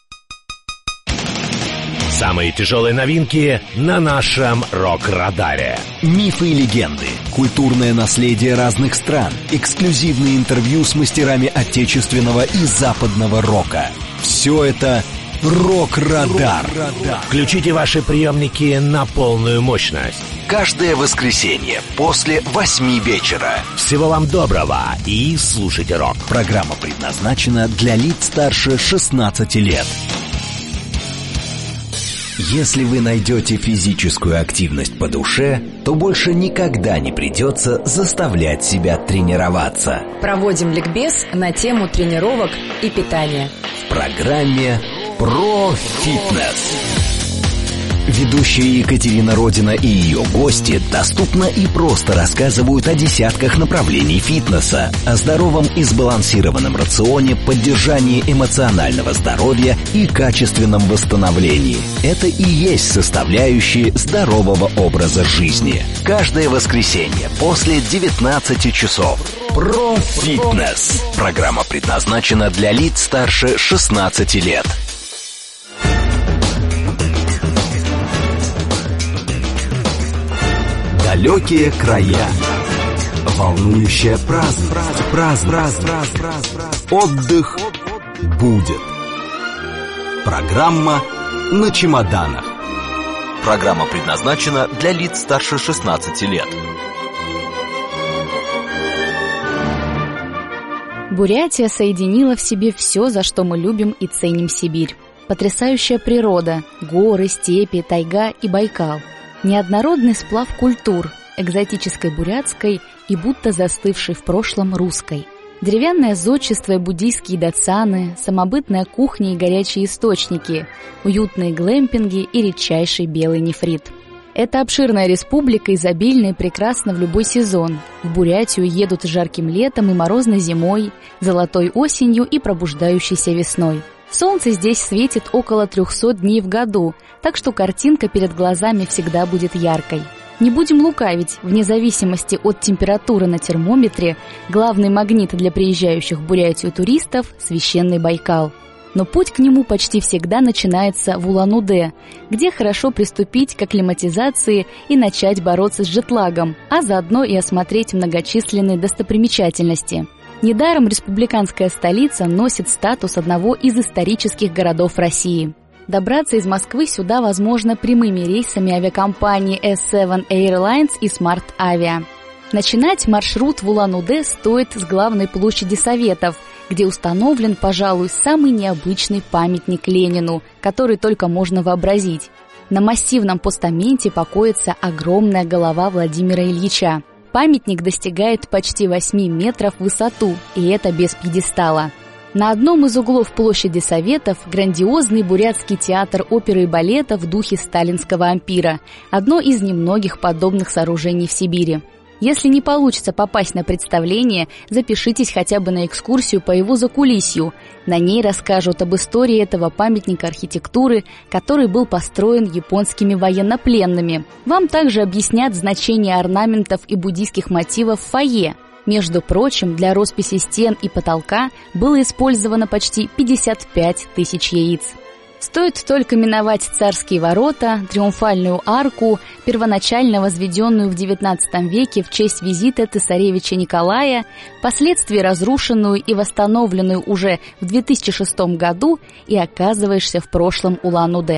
Самые тяжелые новинки на нашем рок-радаре. Мифы и легенды, культурное наследие разных стран, эксклюзивные интервью с мастерами отечественного и западного рока. Все это «Рок-радар». Включите ваши приемники на полную мощность. Каждое воскресенье после восьми вечера. Всего вам доброго и слушайте рок. Программа предназначена для лиц старше шестнадцати лет. Если вы найдете физическую активность по душе, то больше никогда не придется заставлять себя тренироваться. Проводим ликбез на тему тренировок и питания. В программе «Про фитнес». Ведущие Екатерина Родина и ее гости доступно и просто рассказывают о десятках направлений фитнеса, о здоровом и сбалансированном рационе, поддержании эмоционального здоровья и качественном восстановлении. Это и есть составляющие здорового образа жизни. Каждое воскресенье после девятнадцати часов. Про фитнес. Программа предназначена для лиц старше шестнадцати лет. Далекие края. Волнующая праздность. Праздность. Отдых будет. Программа на чемоданах. Программа предназначена для лиц старше шестнадцати лет. Бурятия соединила в себе все, за что мы любим и ценим Сибирь. Потрясающая природа, горы, степи, тайга и Байкал. Неоднородный сплав культур, экзотической бурятской и будто застывшей в прошлом русской. Деревянное зодчество и буддийские дацаны, самобытная кухня и горячие источники, уютные глэмпинги и редчайший белый нефрит. Это обширная республика, изобильна и прекрасна в любой сезон. В Бурятию едут жарким летом и морозной зимой, золотой осенью и пробуждающейся весной. Солнце здесь светит около трехсот дней в году, так что картинка перед глазами всегда будет яркой. Не будем лукавить, вне зависимости от температуры на термометре, главный магнит для приезжающих в Бурятию туристов – священный Байкал. Но путь к нему почти всегда начинается в Улан-Удэ, где хорошо приступить к акклиматизации и начать бороться с джетлагом, а заодно и осмотреть многочисленные достопримечательности. Недаром республиканская столица носит статус одного из исторических городов России. Добраться из Москвы сюда возможно прямыми рейсами авиакомпании эс семь Airlines и Smart Avia. Начинать маршрут в Улан-Удэ стоит с главной площади Советов, где установлен, пожалуй, самый необычный памятник Ленину, который только можно вообразить. На массивном постаменте покоится огромная голова Владимира Ильича. Памятник достигает почти восьми метров в высоту, и это без пьедестала. На одном из углов площади Советов грандиозный бурятский театр оперы и балета в духе сталинского ампира, одно из немногих подобных сооружений в Сибири. Если не получится попасть на представление, запишитесь хотя бы на экскурсию по его закулисью. На ней расскажут об истории этого памятника архитектуры, который был построен японскими военнопленными. Вам также объяснят значение орнаментов и буддийских мотивов в фойе. Между прочим, для росписи стен и потолка было использовано почти пятьдесят пять тысяч яиц. Стоит только миновать царские ворота, триумфальную арку, первоначально возведенную в девятнадцатом веке в честь визита цесаревича Николая, впоследствии разрушенную и восстановленную уже в две тысячи шестом году, и оказываешься в прошлом Улан-Удэ.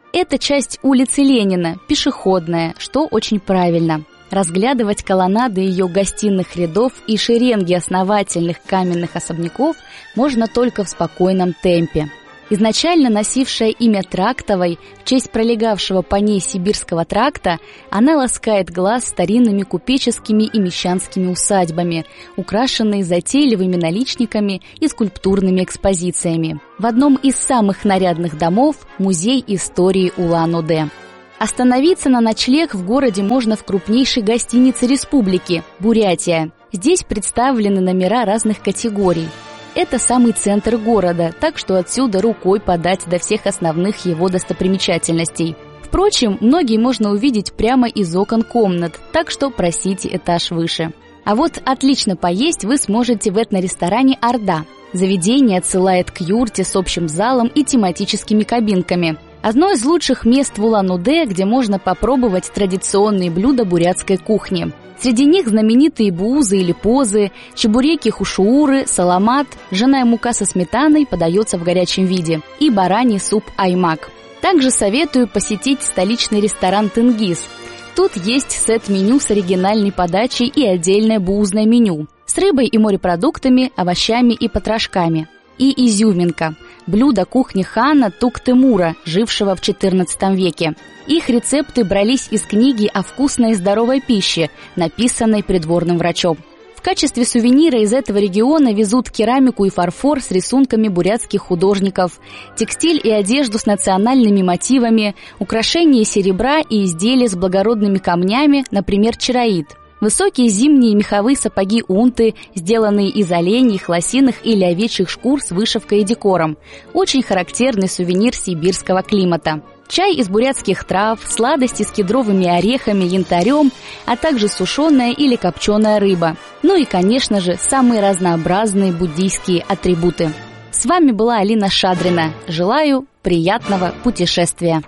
Это часть улицы Ленина, пешеходная, что очень правильно. Разглядывать колоннады ее гостиных рядов и шеренги основательных каменных особняков можно только в спокойном темпе. Изначально носившая имя Трактовой в честь пролегавшего по ней Сибирского тракта, она ласкает глаз старинными купеческими и мещанскими усадьбами, украшенные затейливыми наличниками и скульптурными экспозициями. В одном из самых нарядных домов – музей истории Улан-Удэ. Остановиться на ночлег в городе можно в крупнейшей гостинице республики – Бурятия. Здесь представлены номера разных категорий. Это самый центр города, так что отсюда рукой подать до всех основных его достопримечательностей. Впрочем, многие можно увидеть прямо из окон комнат, так что просите этаж выше. А вот отлично поесть вы сможете в этноресторане «Орда». Заведение отсылает к юрте с общим залом и тематическими кабинками. Одно из лучших мест в Улан-Удэ, где можно попробовать традиционные блюда бурятской кухни. Среди них знаменитые буузы или позы, чебуреки-хушууры, саламат, ржаная мука со сметаной подается в горячем виде и бараний суп аймак. Также советую посетить столичный ресторан «Тенгиз». Тут есть сет-меню с оригинальной подачей и отдельное буузное меню с рыбой и морепродуктами, овощами и потрошками. И изюминка – блюдо кухни хана Тук-Темура, жившего в четырнадцатом веке. Их рецепты брались из книги о вкусной и здоровой пище, написанной придворным врачом. В качестве сувенира из этого региона везут керамику и фарфор с рисунками бурятских художников, текстиль и одежду с национальными мотивами, украшения из серебра и изделия с благородными камнями, например, чароит. Высокие зимние меховые сапоги унты, сделанные из оленьих, лосиных или овечьих шкур с вышивкой и декором. Очень характерный сувенир сибирского климата. Чай из бурятских трав, сладости с кедровыми орехами, янтарем, а также сушеная или копченая рыба. Ну и, конечно же, самые разнообразные буддийские атрибуты. С вами была Алина Шадрина. Желаю приятного путешествия.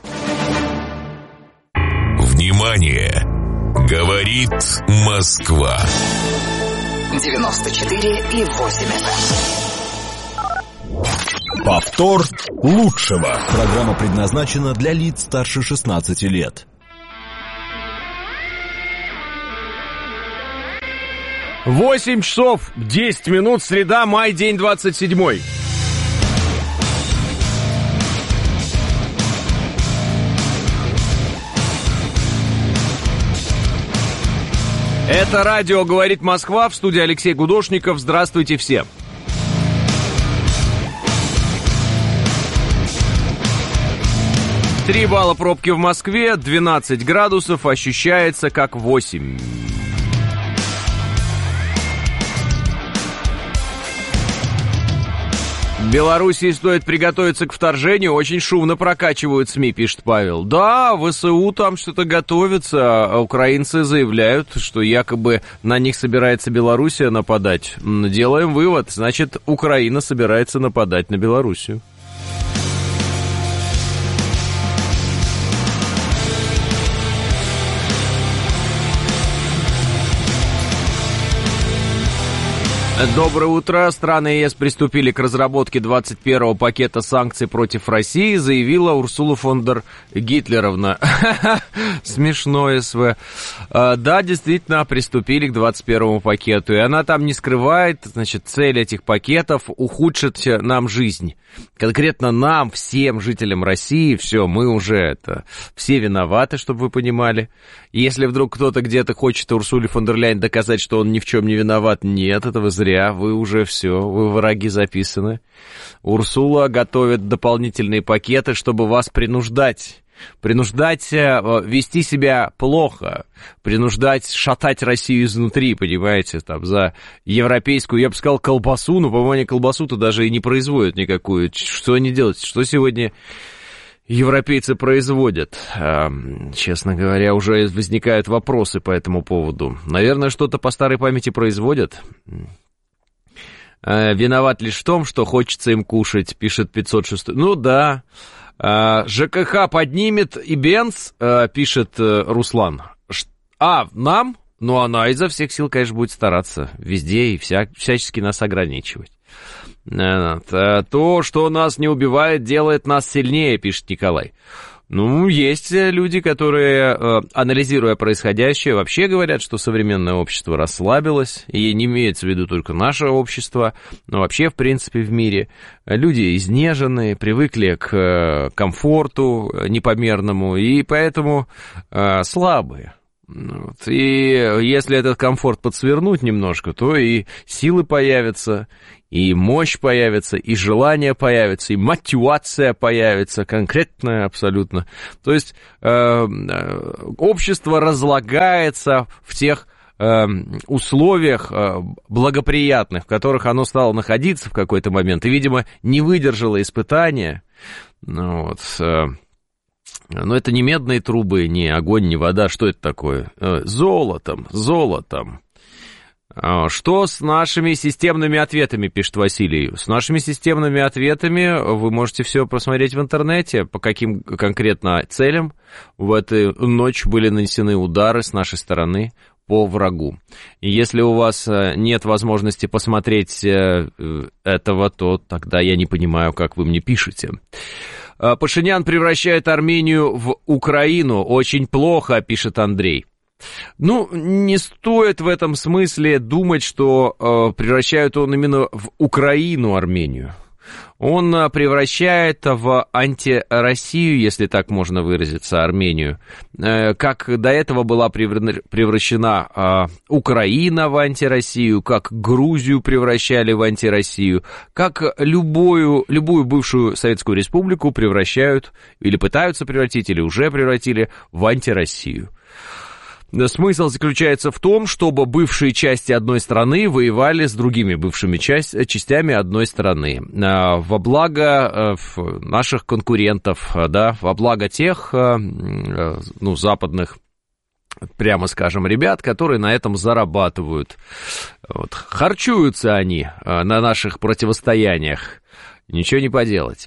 Внимание! Говорит Москва. девяносто четыре и восемь эф эм. Повтор лучшего. Программа предназначена для лиц старше шестнадцати лет. восемь часов десять минут, среда, май, день двадцать седьмой. Это радио «Говорит Москва», в студии Алексей Гудошников. Здравствуйте всем. Три балла пробки в Москве, двенадцать градусов, ощущается как восемь. Белоруссии стоит приготовиться к вторжению, очень шумно прокачивают СМИ, пишет Павел. Да, ВСУ там что-то готовится, а украинцы заявляют, что якобы на них собирается Белоруссия нападать. Делаем вывод, значит, Украина собирается нападать на Белоруссию. Доброе утро. Страны ЕС приступили к разработке двадцать первого пакета санкций против России, заявила Урсула фон дер Гитлеровна. Смешно, СВ. Да, действительно, приступили к двадцать первому пакету. И она там не скрывает, значит, цель этих пакетов — ухудшить нам жизнь. Конкретно нам, всем жителям России, все, мы уже это, все виноваты, чтобы вы понимали. Если вдруг кто-то где-то хочет Урсуле фон дер Ляйен доказать, что он ни в чем не виноват, нет, этого зря, вы уже все, вы враги записаны. Урсула готовит дополнительные пакеты, чтобы вас принуждать. Принуждать вести себя плохо, принуждать шатать Россию изнутри, понимаете, там, за европейскую, я бы сказал, колбасу, но, по-моему, они колбасу-то даже и не производят никакую. Что они делают? Что сегодня европейцы производят? Честно говоря, уже возникают вопросы по этому поводу. Наверное, что-то по старой памяти производят. Виноват лишь в том, что хочется им кушать, пишет пятьсот шестой. Ну да. ЖКХ поднимет и Бенц, пишет Руслан. А, нам? Ну, она изо всех сил, конечно, будет стараться везде и вся, всячески нас ограничивать. То, что нас не убивает, делает нас сильнее, пишет Николай. Ну, есть люди, которые, анализируя происходящее, вообще говорят, что современное общество расслабилось, и не имеется в виду только наше общество, но вообще, в принципе, в мире. Люди изнежены, привыкли к комфорту непомерному, и поэтому слабые. Вот. И если этот комфорт подсвернуть немножко, то и силы появятся, и мощь появится, и желание появится, и мотивация появится, конкретная абсолютно. То есть э, общество разлагается в тех э, условиях э, благоприятных, в которых оно стало находиться в какой-то момент, и, видимо, не выдержало испытания. Ну, вот, э, но это не медные трубы, не огонь, не вода. Что это такое? Золотом, золотом. Что с нашими системными ответами, пишет Василий. С нашими системными ответами вы можете все посмотреть в интернете, по каким конкретно целям в эту ночь были нанесены удары с нашей стороны по врагу. И если у вас нет возможности посмотреть этого, то тогда я не понимаю, как вы мне пишете. Пашинян превращает Армению в Украину. Очень плохо, пишет Андрей. Ну, не стоит в этом смысле думать, что э, превращает он именно в Украину Армению. Он превращает в антироссию, если так можно выразиться, Армению. Как до этого была превращена Украина в антироссию, как Грузию превращали в антироссию, как любую, любую бывшую Советскую Республику превращают, или пытаются превратить, или уже превратили в антироссию. Смысл заключается в том, чтобы бывшие части одной страны воевали с другими бывшими часть, частями одной страны. Во благо наших конкурентов, да, во благо тех, ну, западных, прямо скажем, ребят, которые на этом зарабатывают. Вот. Харчуются они на наших противостояниях. Ничего не поделать.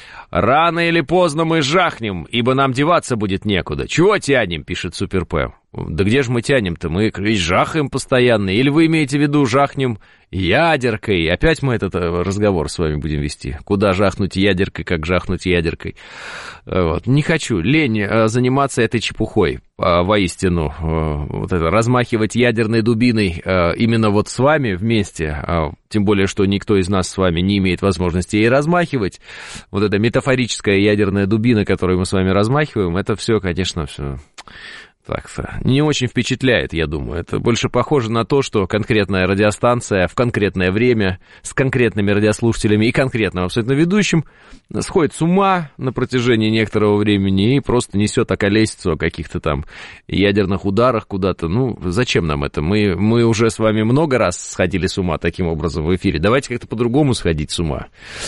Рано или поздно мы жахнем, ибо нам деваться будет некуда. Чего тянем, пишет Супер П. Да где же мы тянем-то? Мы ведь жахаем постоянно. Или вы имеете в виду жахнем ядеркой? Опять мы этот разговор с вами будем вести. Куда жахнуть ядеркой, как жахнуть ядеркой? Вот. Не хочу. Лень заниматься этой чепухой. Воистину. Вот это, размахивать ядерной дубиной именно вот с вами вместе. Тем более, что никто из нас с вами не имеет возможности ей размахивать. Вот эта метафорическая ядерная дубина, которую мы с вами размахиваем, это все, конечно, все... Так, не очень впечатляет, я думаю. Это больше похоже на то, что конкретная радиостанция в конкретное время с конкретными радиослушателями и конкретным абсолютно ведущим сходит с ума на протяжении некоторого времени и просто несет околесицу о каких-то там ядерных ударах куда-то. Ну, зачем нам это? Мы, мы уже с вами много раз сходили с ума таким образом в эфире. Давайте как-то по-другому сходить с ума,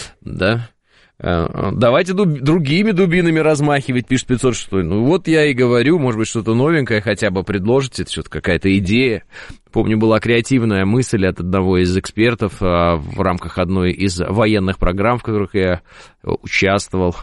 да? Давайте дуб... другими дубинами размахивать, пишет пятьсот шесть. Ну вот я и говорю, может быть, что-то новенькое хотя бы предложите, это что-то какая-то идея. Помню, была креативная мысль от одного из экспертов в рамках одной из военных программ, в которых я участвовал,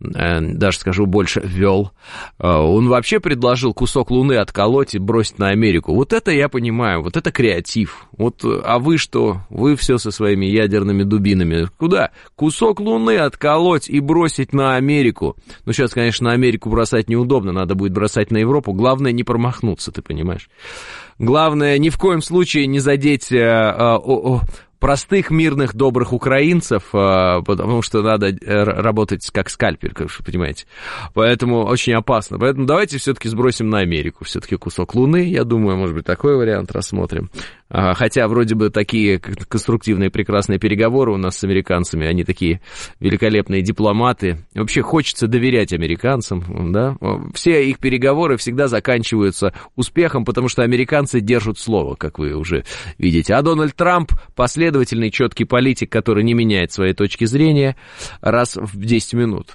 даже скажу больше, вел. Он вообще предложил кусок Луны отколоть и бросить на Америку. Вот это я понимаю, вот это креатив. Вот, а вы что? Вы все со своими ядерными дубинами. Куда? Кусок Луны отколоть и бросить на Америку. Ну, сейчас, конечно, на Америку бросать неудобно, надо будет бросать на Европу. Главное не промахнуться, ты понимаешь? Главное ни в коем случае не задеть... А, а, а, простых, мирных, добрых украинцев, потому что надо работать как скальпель, как вы понимаете. Поэтому очень опасно. Поэтому давайте все-таки сбросим на Америку. Все-таки кусок Луны, я думаю, может быть, такой вариант рассмотрим. Хотя вроде бы такие конструктивные, прекрасные переговоры у нас с американцами, они такие великолепные дипломаты. Вообще хочется доверять американцам, да. Все их переговоры всегда заканчиваются успехом, потому что американцы держат слово, как вы уже видите. А Дональд Трамп последовательный, четкий политик, который не меняет своей точки зрения раз в десять минут.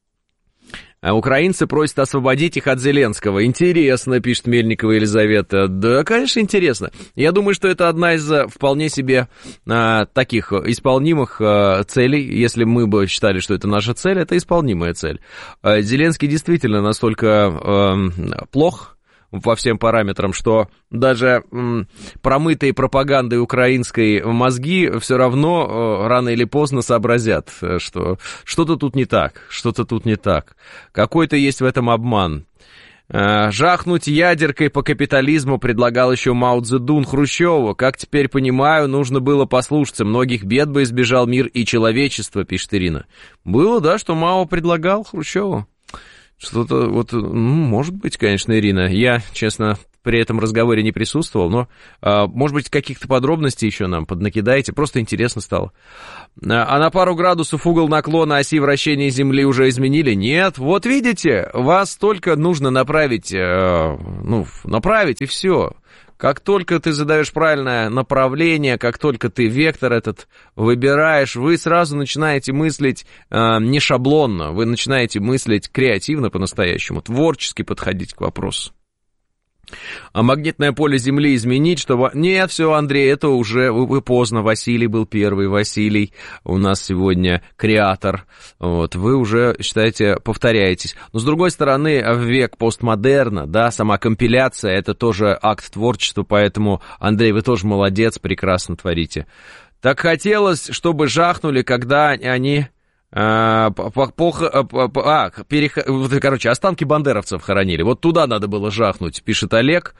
А украинцы просят освободить их от Зеленского. Интересно, пишет Мельникова Елизавета. Да, конечно, интересно. Я думаю, что это одна из вполне себе а, таких исполнимых а, целей. Если мы бы считали, что это наша цель, это исполнимая цель. А, Зеленский действительно настолько а, плох по всем параметрам, что даже м, промытые пропагандой украинской мозги все равно э, рано или поздно сообразят, что что-то тут не так, что-то тут не так. Какой-то есть в этом обман. Жахнуть ядеркой по капитализму предлагал еще Мао Цзэдун Хрущеву. Как теперь понимаю, нужно было послушаться. Многих бед бы избежал мир и человечество, пишет Ирина. Было, да, что Мао предлагал Хрущеву? Что-то вот, ну, может быть, конечно, Ирина. Я, честно, при этом разговоре не присутствовал, но, а, может быть, каких-то подробностей еще нам поднакидаете. Просто интересно стало. А на пару градусов угол наклона оси вращения Земли уже изменили? Нет. Вот видите, вас только нужно направить, э, ну, направить, и все. Как только ты задаешь правильное направление, как только ты вектор этот выбираешь, вы сразу начинаете мыслить э, не шаблонно, вы начинаете мыслить креативно по-настоящему, творчески подходить к вопросу. А магнитное поле Земли изменить, чтобы... Нет, все, Андрей, это уже вы поздно. Василий был первый. Василий у нас сегодня креатор. Вот, вы уже, считаете, повторяетесь. Но, с другой стороны, в век постмодерна, да, сама компиляция, это тоже акт творчества, поэтому, Андрей, вы тоже молодец, прекрасно творите. Так хотелось, чтобы жахнули, когда они... А, по, по, по, а перех... короче, останки бандеровцев хоронили. Вот туда надо было жахнуть, пишет Олег.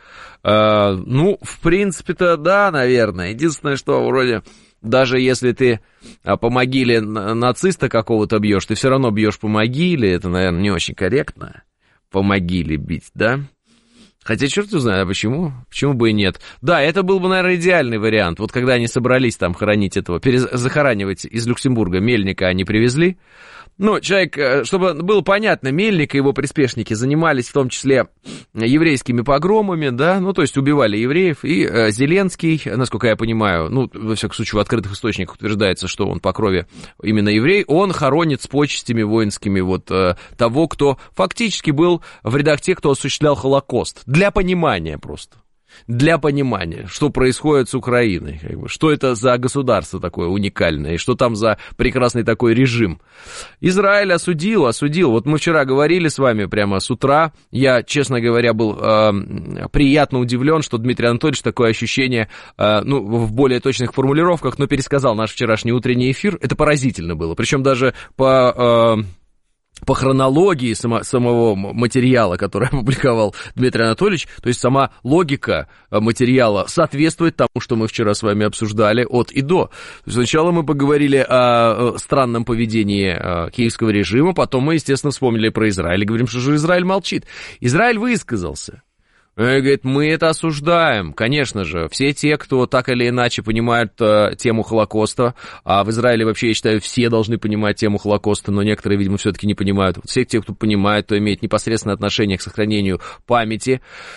А, ну, в принципе-то, да, наверное. Единственное, что вроде, даже если ты по могиле нациста какого-то бьешь, ты все равно бьешь по могиле. Это, наверное, не очень корректно. По могиле бить, да? Хотя черт знает, а почему? Почему бы и нет? Да, это был бы, наверное, идеальный вариант. Вот когда они собрались там хоронить этого, перезахоранивать из Люксембурга Мельника, они привезли. Ну, человек, чтобы было понятно, Мельник и его приспешники занимались в том числе еврейскими погромами, да, ну, то есть убивали евреев, и э, Зеленский, насколько я понимаю, ну, во всяком случае, в открытых источниках утверждается, что он по крови именно еврей, он хоронит с почестями воинскими вот э, того, кто фактически был в рядах тех, кто осуществлял Холокост. Для понимания просто. Для понимания, что происходит с Украиной, как бы, что это за государство такое уникальное, и что там за прекрасный такой режим. Израиль осудил, осудил. Вот мы вчера говорили с вами прямо с утра, я, честно говоря, был э, приятно удивлен, что Дмитрий Анатольевич такое ощущение, э, ну, в более точных формулировках, но пересказал наш вчерашний утренний эфир, это поразительно было, причем даже по... Э, по хронологии само, самого материала, который опубликовал Дмитрий Анатольевич, то есть сама логика материала соответствует тому, что мы вчера с вами обсуждали от и до. Сначала мы поговорили о странном поведении киевского режима, потом мы, естественно, вспомнили про Израиль и говорим, что же Израиль молчит. Израиль высказался. И говорит, мы это осуждаем, конечно же, все те, кто так или иначе понимают э, тему Холокоста, а в Израиле вообще, я считаю, все должны понимать тему Холокоста, но некоторые, видимо, все-таки не понимают. Вот все те, кто понимает, кто имеет непосредственное отношение к сохранению памяти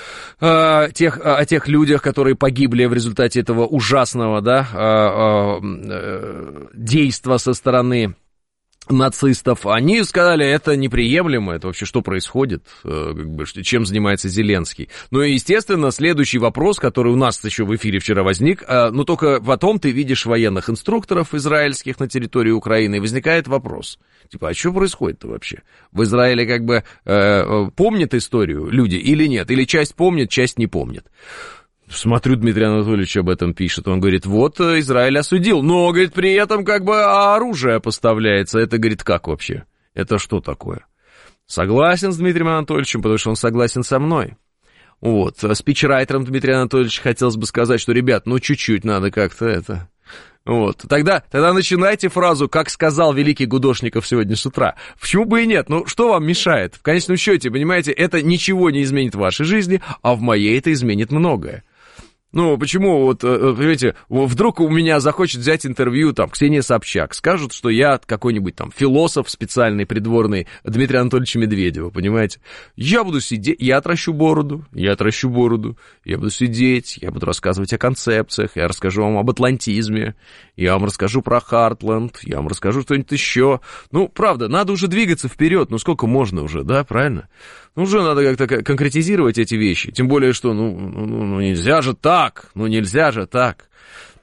э, тех, о тех людях, которые погибли в результате этого ужасного, да, э, э, действа со стороны нацистов, они сказали, это неприемлемо, это вообще что происходит, как бы, чем занимается Зеленский. Ну и, естественно, следующий вопрос, который у нас еще в эфире вчера возник, но только потом ты видишь военных инструкторов израильских на территории Украины, и возникает вопрос, типа, а что происходит-то вообще? В Израиле как бы э, помнят историю люди или нет? Или часть помнит, часть не помнит? Смотрю, Дмитрий Анатольевич об этом пишет. Он говорит, вот Израиль осудил, но, говорит, при этом как бы оружие поставляется. Это, говорит, как вообще? Это что такое? Согласен с Дмитрием Анатольевичем, потому что он согласен со мной. Вот, спичрайтером Дмитрия Анатольевича хотелось бы сказать, что, ребят, ну, чуть-чуть надо как-то это... Вот, тогда, тогда начинайте фразу, как сказал великий Гудошников сегодня с утра. Почему бы и нет? Ну, что вам мешает? В конечном счете, понимаете, это ничего не изменит в вашей жизни, а в моей это изменит многое. Ну, почему, вот, понимаете, вдруг у меня захочет взять интервью, там, Ксения Собчак, скажут, что я какой-нибудь там философ специальный, придворный Дмитрия Анатольевича Медведева, понимаете? Я буду сидеть, я отращу бороду, я отращу бороду, я буду сидеть, я буду рассказывать о концепциях, я расскажу вам об атлантизме, я вам расскажу про Хартленд, я вам расскажу что-нибудь еще. Ну, правда, надо уже двигаться вперед, ну, сколько можно уже, да, правильно? Ну, уже надо как-то конкретизировать эти вещи, тем более, что, ну, ну, ну нельзя же так, ну, нельзя же так.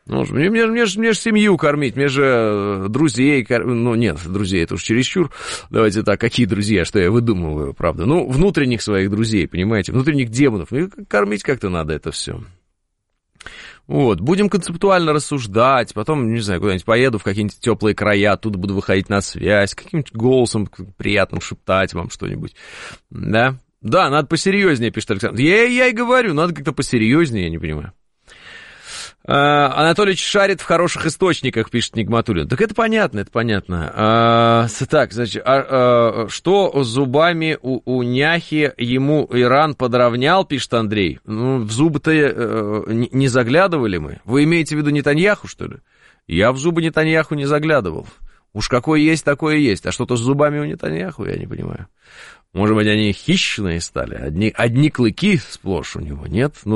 Ну, мне, мне, мне, же, мне же семью кормить, мне же друзей кормить. Ну, нет, друзей, это уж чересчур. Давайте так, какие друзья, что я выдумываю, правда? Ну, внутренних своих друзей, понимаете, внутренних демонов. Ну, кормить как-то надо это все. Вот, будем концептуально рассуждать, потом, не знаю, куда-нибудь поеду в какие-нибудь теплые края, оттуда буду выходить на связь, каким-нибудь голосом приятным шептать вам что-нибудь, да? Да, надо посерьезнее, пишет Александр. Я, я и говорю, надо как-то посерьезнее, я не понимаю. А, Анатолий шарит в хороших источниках, пишет Нигматуллин. Так это понятно, это понятно. А, так, значит, а, а, что с зубами у, у няхи ему Иран подровнял, пишет Андрей. Ну, в зубы-то а, не, не заглядывали мы. Вы имеете в виду Нетаньяху, что ли? Я в зубы Нетаньяху не заглядывал. Уж какое есть, такое есть. А что-то с зубами у Нетаньяху, я не понимаю. Может быть, они хищные стали? Одни, одни клыки сплошь у него, нет? Ну,